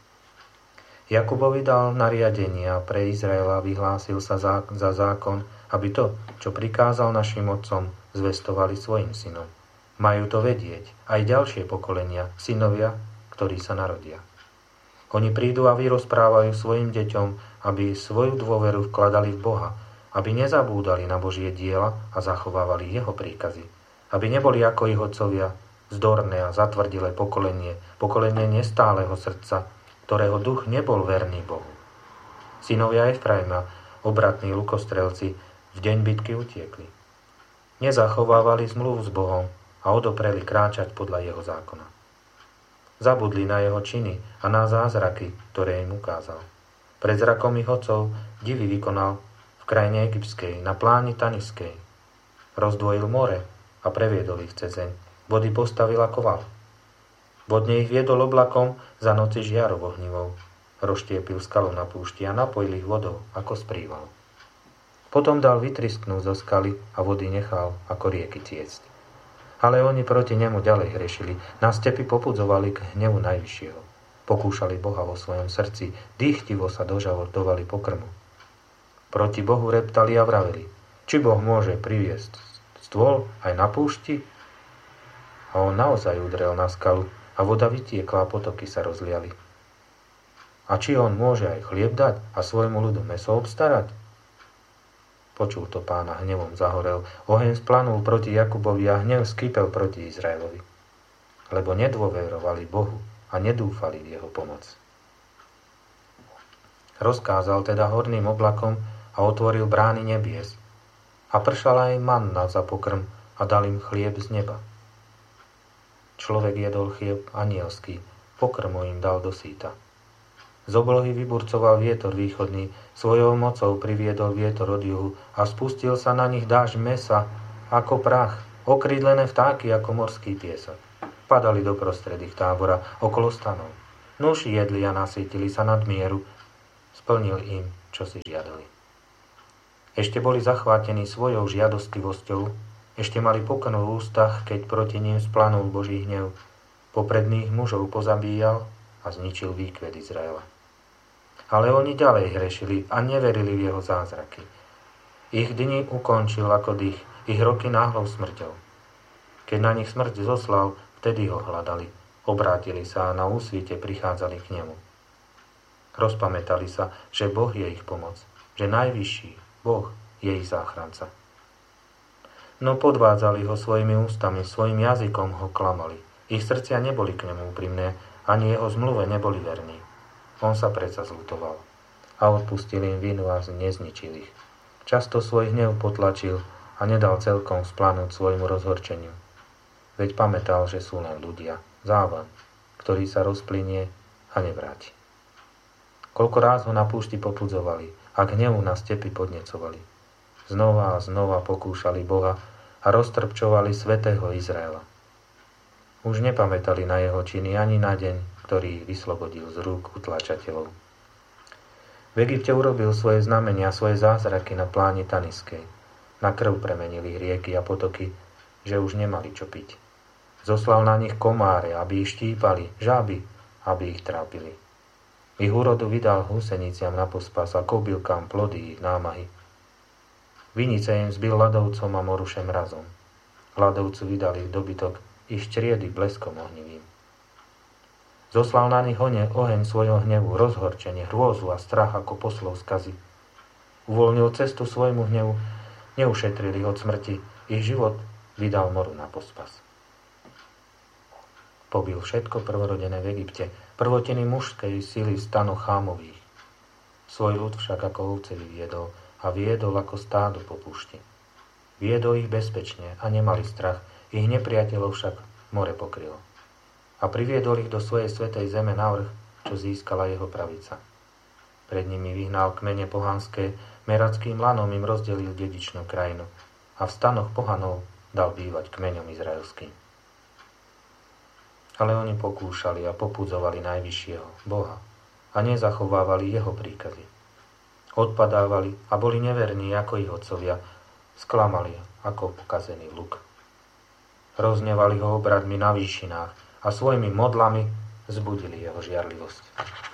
Speaker 1: Jakubovi dal nariadenie a pre Izraela vyhlásil sa za zákon, aby to, čo prikázal našim otcom, zvestovali svojim synom. Majú to vedieť aj ďalšie pokolenia, synovia, ktorí sa narodia. Oni prídu a vyrozprávajú svojim deťom, aby svoju dôveru vkladali v Boha, aby nezabúdali na Božie diela a zachovávali jeho príkazy, aby neboli ako ich otcovia, zdorné a zatvrdilé pokolenie, pokolenie nestáleho srdca, ktorého duch nebol verný Bohu. Synovia Efraima, obratní lukostrelci, v deň bitky utiekli. Nezachovávali zmluvu s Bohom a odopreli kráčať podľa jeho zákona. Zabudli na jeho činy a na zázraky, ktoré im ukázal. Pred zrakom ich otcov divy vykonal v krajine egyptskej, na pláni Taniskej. Rozdvojil more a previedol ich cezeň. Vody postavil ako val. Vodne ich viedol oblakom, za noci žiarov ohnivou. Rozštiepil skalu na púšti a napojil ich vodou ako z prívalu. Potom dal vytrisknúť zo skaly a vody nechal ako rieky tiecť. Ale oni proti nemu ďalej hrešili, na stepy popudzovali k hnevu najvyššieho. Pokúšali Boha vo svojom srdci, dýchtivo sa dožadovali pokrmu. Proti Bohu reptali a vraveli, či Boh môže priviesť stôl aj na púšti? A on naozaj udrel na skalu a voda vytiekla a potoky sa rozliali. A či on môže aj chlieb dať a svojmu ľudu mäso obstarať? Počul to Pán a hnevom zahorel. Oheň splanul proti Jakubovi a hnev skypel proti Izraelovi. Lebo nedôverovali Bohu a nedúfali v jeho pomoc. Rozkázal teda horným oblakom a otvoril brány nebies. A pršala aj manna za pokrm a dal im chlieb z neba. Človek jedol chlieb anielský, pokrmu im dal do síta. Z oblohy vyburcoval vietor východný, svojou mocou priviedol vietor od juhu a spustil sa na nich dážď mesa ako prach okrídlené vtáky ako morský piesok. Padali do prostred ich tábora, okolo stanov. Nuši jedli a nasýtili sa nad mieru, splnil im, čo si žiadali. Ešte boli zachvátení svojou žiadostivosťou, ešte mali pokrm v ústach, keď proti ním splanul Boží hnev. Popredných mužov pozabíjal a zničil výkvet Izraela. Ale oni ďalej hrešili a neverili v jeho zázraky. Ich dni ukončil ako dých, ich roky náhlou smrťou. Keď na nich smrť zoslal, vtedy ho hľadali, obrátili sa a na úsvite prichádzali k nemu. Rozpamätali sa, že Boh je ich pomoc, že najvyšší Boh je ich záchranca. No podvádzali ho svojimi ústami, svojim jazykom ho klamali. Ich srdcia neboli k nemu úprimné, ani jeho zmluve neboli verní. On sa predsa zľutoval a odpustil im vinu a nezničil ich. Často svoj hnev potlačil a nedal celkom splanúť svojmu rozhorčeniu. Veď pamätal, že sú len ľudia, závan, ktorý sa rozplynie a nevráti. Koľko ráz ho na púšti popudzovali a k hnevu na stepi podnecovali. Znova a znova pokúšali Boha a roztrpčovali svätého Izraela. Už nepamätali na jeho činy ani na deň, ktorý vyslobodil z rúk utláčateľov. V Egypte urobil svoje znamenia, svoje zázraky na pláni Taniskej. Na krv premenili rieky a potoky, že už nemali čo piť. Zoslal na nich komáre, aby ich štípali, žáby, aby ich trápili. Ich úrodu vydal húseniciam na pospas a kobylkám plody ich námahy. Vinice im zbil ľadovcom a morušem razom. Ľadovcu vydali dobytok ich čriedy bleskom ohnivým. Zoslal na nich oheň, oheň svojho hnevu, rozhorčenie, hrôzu a strach ako poslov skazy. Uvoľnil cestu svojmu hnevu, neušetrili od smrti, ich život vydal moru na pospas. Pobil všetko prvorodené v Egypte, prvotiny mužskej sily stanoch Chámových. Svoj ľud však ako ovce vyviedol a viedol ako stádo po púšti. Viedol ich bezpečne a nemali strach, ich nepriateľov však more pokrylo. A priviedol ich do svojej svätej zeme na vrch, čo získala jeho pravica. Pred nimi vyhnal kmene pohanské, merackým lanom im rozdelil dedičnú krajinu a v stanoch pohanov dal bývať kmeňom izraelským. Ale oni pokúšali a popudzovali najvyššieho, Boha, a nezachovávali jeho príkazy. Odpadávali a boli neverní ako ich otcovia, sklamali ako pokazený luk. Roznevali ho obradmi na výšinách a svojimi modlami zbudili jeho žiarlivosť.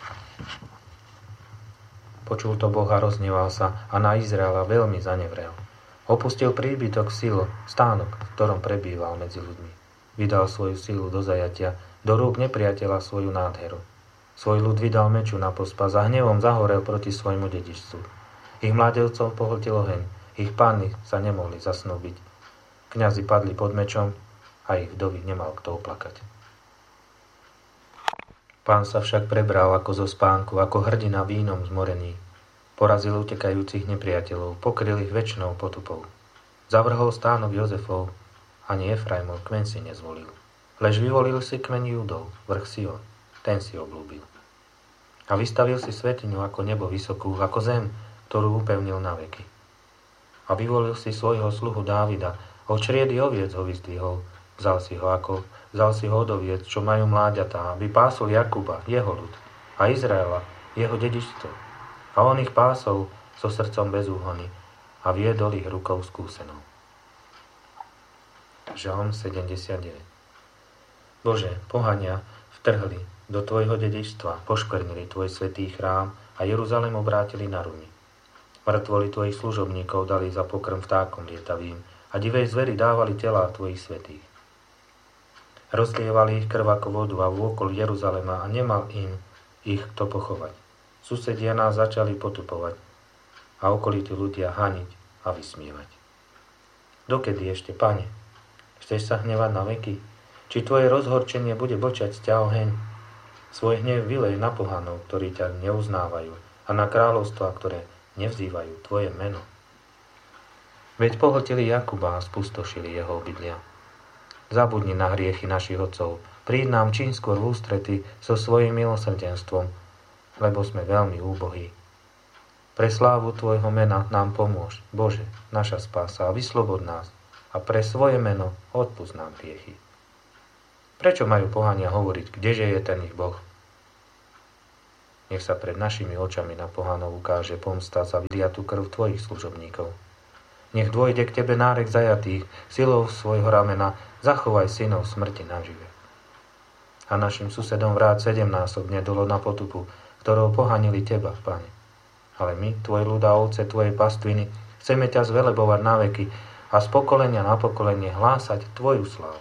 Speaker 1: Počul to Boh a rozneval sa a na Izraela veľmi zanevrel. Opustil príbytok sil, stánok, v ktorom prebýval medzi ľuďmi. Vydal svoju silu do zajatia, do rúk nepriateľa svoju nádheru. Svoj ľud vydal meču na pospas a hnevom zahorel proti svojmu dedičstvu. Ich mladevcov pohltil oheň, ich pány sa nemohli zasnúbiť. Kňazi padli pod mečom a ich vdovy nemal kto oplakať. Pán sa však prebral ako zo spánku, ako hrdina vínom zmorený. Porazil utekajúcich nepriateľov, pokryl ich večnou potupou. Zavrhol stánok Jozefov, ani Efraimov kmeň si nezvolil. Lež vyvolil si kmeň Júdov, vrch Sion, ten si obľúbil. A vystavil si svätyňu ako nebo vysokú, ako zem, ktorú upevnil na veky. A vyvolil si svojho sluhu Dávida, od čriedy oviec ho vyzdvihol, vzal si ho ako, vzal si ho od oviec, čo majú mláďatá, aby pásol Jakuba, jeho ľud, a Izraela, jeho dedičstvo. A on ich pásol so srdcom bez úhony a viedol ich rukou skúsenou. Žalm sedemdesiatdeväť. Bože, pohania vtrhli do tvojho dedičstva, poškvrnili tvoj svätý chrám a Jeruzalém obrátili na rumy. Mŕtvoli tvojich služobníkov dali za pokrm vtákom lietavým a divej zveri dávali telá tvojich svätých. Rozlievali ich krv ako vodu a vôkol Jeruzalema a nemal im ich kto pochovať. Susedia nás začali potupovať a okolití ľudia haniť a vysmievať. Dokedy ešte, Pane? Chceš sa hnevať na veky? Či tvoje rozhorčenie bude blčať z ťa oheň? Svoj hnev vylej na pohanov, ktorí ťa neuznávajú, a na kráľovstvá, ktoré nevzývajú tvoje meno. Veď pohltili Jakuba a spustošili jeho obydlia. Zabudni na hriechy našich otcov, príď nám čím skôr v ústrety so svojím milosrdenstvom, lebo sme veľmi úbohí. Pre slávu tvojho mena nám pomôž, Bože, naša spása, a vyslobod nás, a pre svoje meno odpusť nám hriechy. Prečo majú pohania hovoriť, kdeže je ten ich Boh? Nech sa pred našimi očami na pohanov ukáže pomsta za vyliatú krv tvojich služobníkov. Nech dôjde k tebe nárek zajatých, silou svojho ramena zachovaj synov smrti nažive. A našim susedom vráť sedemnásobne dolo na potupu, ktorou pohanili teba, Pane. Ale my, tvoj ľud a ovce tvojej pastviny, chceme ťa zvelebovať na veky a z pokolenia na pokolenie hlásať tvoju slávu.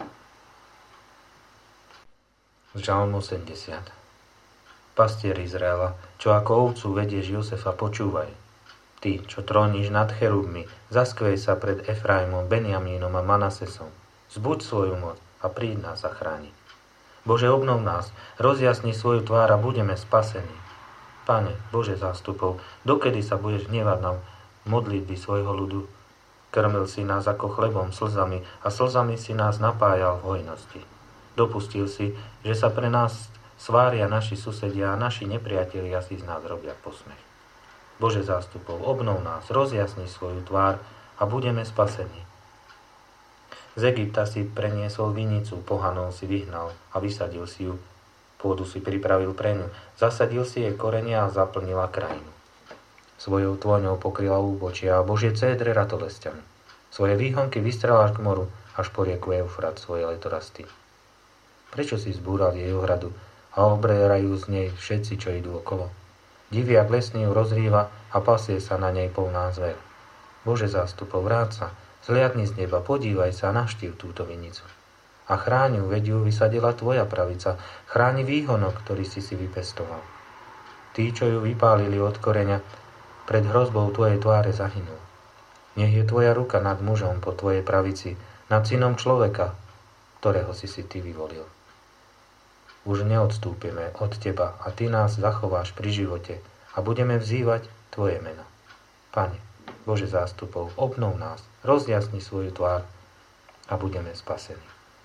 Speaker 1: Žalm osemdesiat. Pastier Izraela, čo ako ovcu vedieš Josefa, počúvaj. Ty, čo tróniš nad cherubmi, zaskvej sa pred Efraimom, Benjamínom a Manasesom. Zbuď svoju moc a príď nás zachrániť. Bože, obnov nás, rozjasni svoju tvár a budeme spasení. Pane, Bože zástupov, dokedy sa budeš hnevať na modlitby svojho ľudu? Krmil si nás ako chlebom, slzami a slzami si nás napájal v hojnosti. Dopustil si, že sa pre nás svária naši susedia a naši nepriatelia si z nás robia posmech. Bože zástupov, obnov nás, rozjasni svoju tvár a budeme spasení. Z Egypta si preniesol vinicu, pohanov si vyhnal a vysadil si ju. Pôdu si pripravil pre ňu, zasadil si jej korenia a zaplnila krajinu. Svojou tôňou pokryla úbočia a Božie cédre ratolesťami. Svoje výhonky vystrela k moru, až po rieku Eufrat svoje letorasty. Prečo si zbúral jej ohradu a obrerajú z nej všetci, čo idú okolo? Diviak lesný ju rozrýva a pasie sa na nej polná zver. Bože zástupov, vráť sa, zliadni z neba, podívaj sa a navštív túto vinicu. A chráň ju, veď ju vysadila tvoja pravica, chráni výhonok, ktorý si si vypestoval. Tí, čo ju vypálili od koreňa, pred hrozbou tvojej tváre zahynul. Nech je tvoja ruka nad mužom po tvojej pravici, nad synom človeka, ktorého si si ty vyvolil. Už neodstúpime od teba a ty nás zachováš pri živote a budeme vzývať tvoje meno. Pane, Bože zástupov, obnov nás, rozjasni svoju tvár a budeme spasení.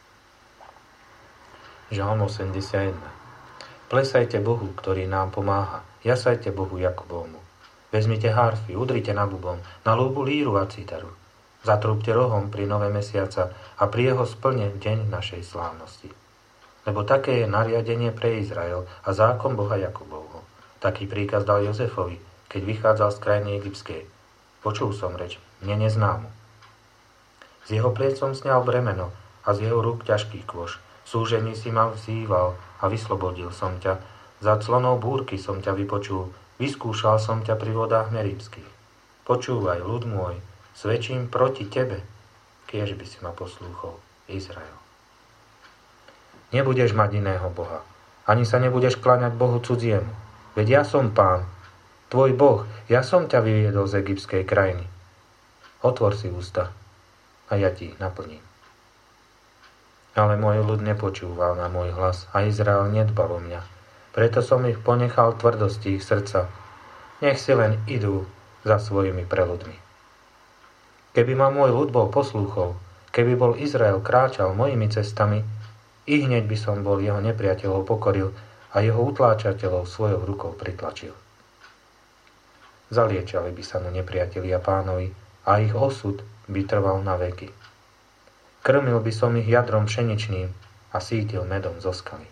Speaker 1: Žalm osemdesiatjeden. Plesajte Bohu, ktorý nám pomáha, jasajte Bohu Jakobovmu. Vezmite harfy, udrite na bubon, na lúbu líru a citaru. Zatrúbte rohom pri nové mesiaca a pri jeho splne deň našej slávnosti. Lebo také je nariadenie pre Izrael a zákon Boha Jakobovho. Taký príkaz dal Jozefovi, keď vychádzal z krajiny egyptskej. Počul som reč, mne neznámu. Z jeho pliec som sňal bremeno a z jeho rúk ťažký kôš. Súžení si ma vzýval a vyslobodil som ťa. Za clonou búrky som ťa vypočul, vyskúšal som ťa pri vodách meribských. Počúvaj, ľud môj, svedčím proti tebe, kiež by si ma poslúchol, Izrael. Nebudeš mať iného Boha, ani sa nebudeš kláňať Bohu cudziemu. Veď ja som Pán, tvoj Boh, ja som ťa vyviedol z egyptskej krajiny. Otvor si ústa a ja ti ich naplním. Ale môj ľud nepočúval na môj hlas a Izrael nedbal o mňa. Preto som ich ponechal tvrdosti ich srdca. Nech si len idú za svojimi preľudmi. Keby ma môj ľud bol poslúchol, keby bol Izrael kráčal mojimi cestami, i hneď by som bol jeho nepriateľov pokoril a jeho utláčateľov svojou rukou pritlačil. Zaliečali by sa mu nepriatelia Pánovi a ich osud by trval na veky. Krmil by som ich jadrom pšeničným a sítil medom zo skaly.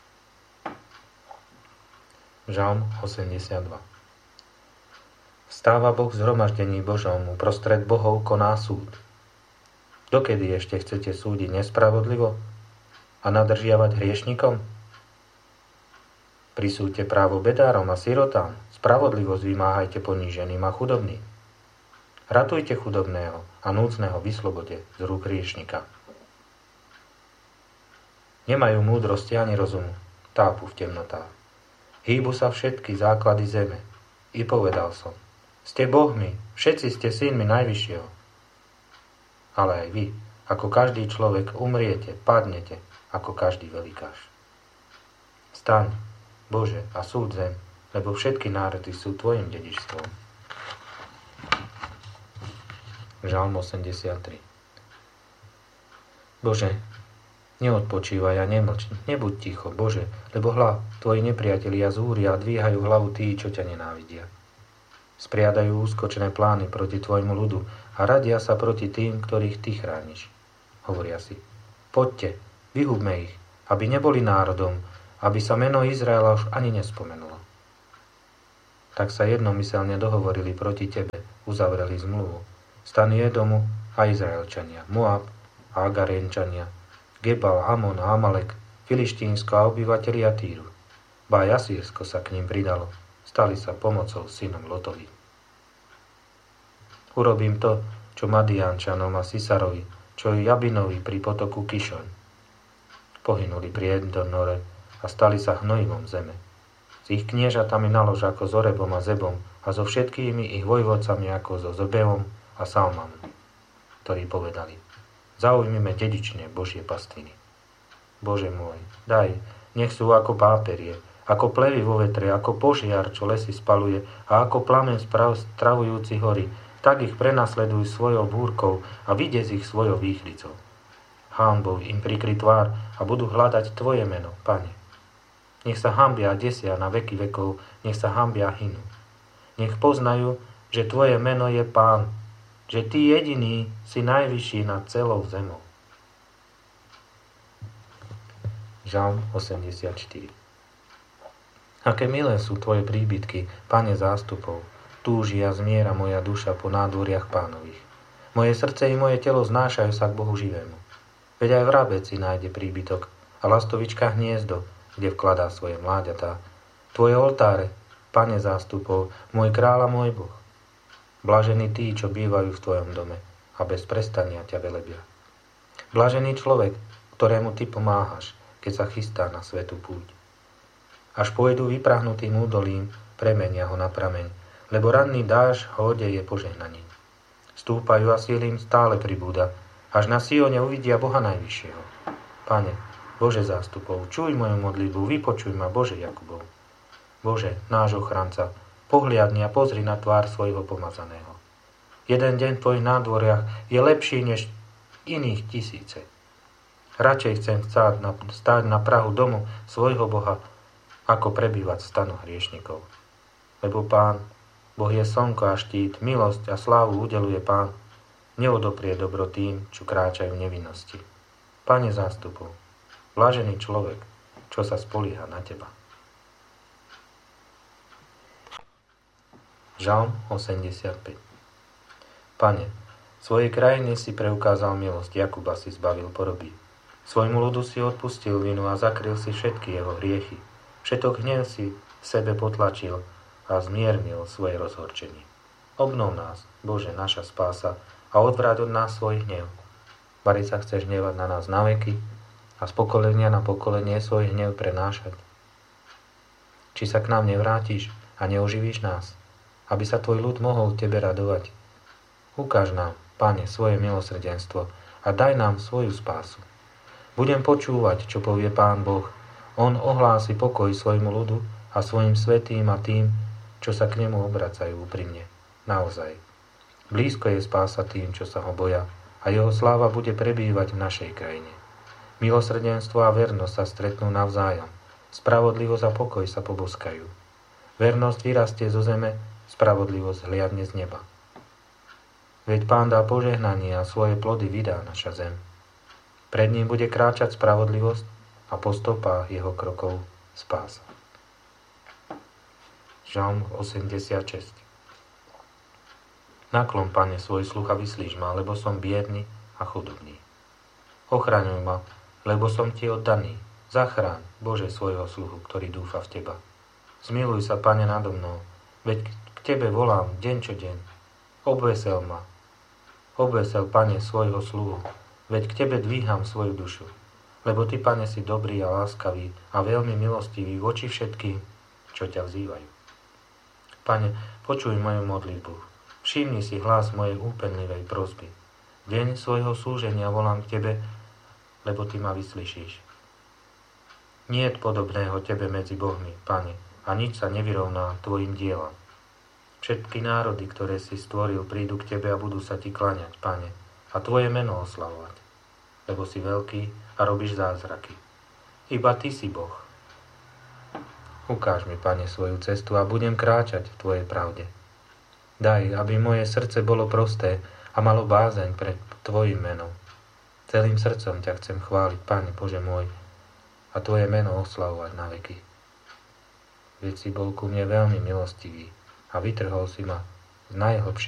Speaker 1: Žalm osemdesiatdva. Vstáva Boh v zhromaždení Božom, uprostred bohov koná súd. Dokedy ešte chcete súdiť nespravodlivo a nadržiavať hriešnikom? Prisúďte právo bedárom a sirotám, spravodlivosť vymáhajte poníženým a chudobným. Ratujte chudobného a núdzneho vyslobode z rúk hriešnika. Nemajú múdrosti ani rozumu, tápu v temnotách. Hýbu sa všetky základy zeme. I povedal som, ste bohmi, všetci ste synmi Najvyššieho. Ale aj vy, ako každý človek, umriete, padnete, ako každý velikáš. Staň, Bože, a súd zem, lebo všetky národy sú tvojim dedičstvom. Žalm osemdesiattri. Bože, neodpočívaj a nemlč, nebuď ticho, Bože, lebo hľa, tvoji nepriatelia zúria a dvíhajú hlavu tí, čo ťa nenávidia. Spriadajú úskočné plány proti tvojmu ľudu a radia sa proti tým, ktorých ty chrániš. Hovoria si, poďte, vyhubme ich, aby neboli národom, aby sa meno Izraela už ani nespomenulo. Tak sa jednomyselne dohovorili proti tebe, uzavreli zmluvu. Stan Edomu a Izraelčania, Moab a Agarenčania, Gebal, Amon a Amalek, Filištínsko a obyvatelia Týru. Ba aj Asýrsko sa k ním pridalo, stali sa pomocou synom Lotovým. Urobím to, čo Madiánčanom a Sisarovi, čo i Jabinovi pri potoku Kišoň. Pohynuli pri Endonore a stali sa hnojivom zeme. S ich kniežatami nalož ako s Orebom a Zebom a so všetkými ich vojvodcami ako so Zobeom a Salmom, ktorí povedali, zaujmime dedične Božie pastviny. Bože môj, daj, nech sú ako páperie, ako plevy vo vetre, ako požiar, čo lesy spaluje a ako plamen stravujúci hory, tak ich prenasleduj svojou búrkou a vydes ich svojou výchlicou. Hanbou im prikry tvár a budú hľadať tvoje meno, Pane. Nech sa hanbia a desia na veky vekov, nech sa hanbia a hynú. Nech poznajú, že tvoje meno je Pán, že ty jediný si najvyšší nad celou zemou. Žalm osemdesiatštyri. Aké milé sú tvoje príbytky, Pane zástupov, túži a zmiera moja duša po nádvoriach Pánových. Moje srdce i moje telo znášajú sa k Bohu živému. Veď aj vrabec si nájde príbytok a lastovička hniezdo, kde vkladá svoje mláďatá. Tvoje oltáre, Pane zástupov, môj kráľ a môj Boh. Blažení tí, čo bývajú v tvojom dome a bez prestania ťa velebia. Blažený človek, ktorému ty pomáhaš, keď sa chystá na svätú púť. Až pôjdu vyprahnutým údolím, premenia ho na prameň, lebo ranný dáž ho odeje požehnaním. Stúpajú a síl im stále pribúda, až na Sione uvidia Boha Najvyššieho. Pane, Bože zástupov, čuj moju modlitbu, vypočuj ma, Bože Jakubov. Bože, náš ochranca, pohliadni a pozri na tvár svojho pomazaného. Jeden deň v tvojich nádvoriach je lepší než iných tisíce. Radšej chcem stáť na, stáť na prahu domu svojho Boha, ako prebývať v stanoch hriešnikov. Lebo Pán, Boh je slnko a štít, milosť a slávu udeluje Pán, neodoprie dobro tým, čo kráčajú v nevinnosti. Pane zástupov, blažený človek, čo sa spolieha na teba. Žalm osemdesiatpäť. Pane, svojej krajine si preukázal milosť, Jakuba si zbavil poroby. Svojmu ľudu si odpustil vinu a zakryl si všetky jeho hriechy. Všetok hnev si v sebe potlačil a zmiernil svoje rozhorčenie. Obnov nás, Bože, naša spása, a odvráť od nás svoj hnev. Bari sa chceš hnevať na nás na veky a z pokolenia na pokolenie svoj hnev prenášať. Či sa k nám nevrátiš a neoživíš nás, aby sa tvoj ľud mohol tebe radovať. Ukáž nám, Pane, svoje milosrdenstvo a daj nám svoju spásu. Budem počúvať, čo povie Pán Boh. On ohlási pokoj svojmu ľudu a svojim svätým a tým, čo sa k nemu obracajú úprimne. Naozaj. Blízko je spása tým, čo sa ho boja, a jeho sláva bude prebývať v našej krajine. Milosrdenstvo a vernosť sa stretnú navzájom. Spravodlivosť a pokoj sa poboskajú. Vernosť vyrastie zo zeme, spravodlivosť hliadne z neba. Veď Pán dá požehnanie a svoje plody vydá naša zem. Pred ním bude kráčať spravodlivosť a po stopách jeho krokov spása. Žalm osemdesiatšesť. Naklon, Pane, svoj sluch a vyslíš ma, lebo som biedný a chudobný. Ochraňuj ma, lebo som ti oddaný. Zachráň, Bože, svojho sluhu, ktorý dúfa v teba. Zmiluj sa, Pane, nado mnou, veď k tebe volám deň čo deň. Obvesel ma. Obvesel, Pane, svojho sluhu, veď k tebe dvíham svoju dušu. Lebo ty, Pane, si dobrý a láskavý a veľmi milostivý voči všetkým, čo ťa vzývajú. Pane, počuj moju modlitbu. Všimni si hlas mojej úpenlivej prosby. Deň svojho súženia volám k tebe, lebo ty ma vyslyšíš. Nie je podobného tebe medzi bohmi, Pane, a nič sa nevyrovná tvojim dielam. Všetky národy, ktoré si stvoril, prídu k tebe a budú sa ti kláňať, Pane, a tvoje meno oslavovať, lebo si veľký a robíš zázraky. Iba ty si Boh. Ukáž mi, Pane, svoju cestu a budem kráčať v tvojej pravde. Daj, aby moje srdce bolo prosté a malo bázeň pred Tvojim menom. Celým srdcom ťa chcem chváliť, Pane Bože môj, a Tvoje meno oslavovať na veky. Veď si bol ku mne veľmi milostivý a vytrhol si ma z najhlbších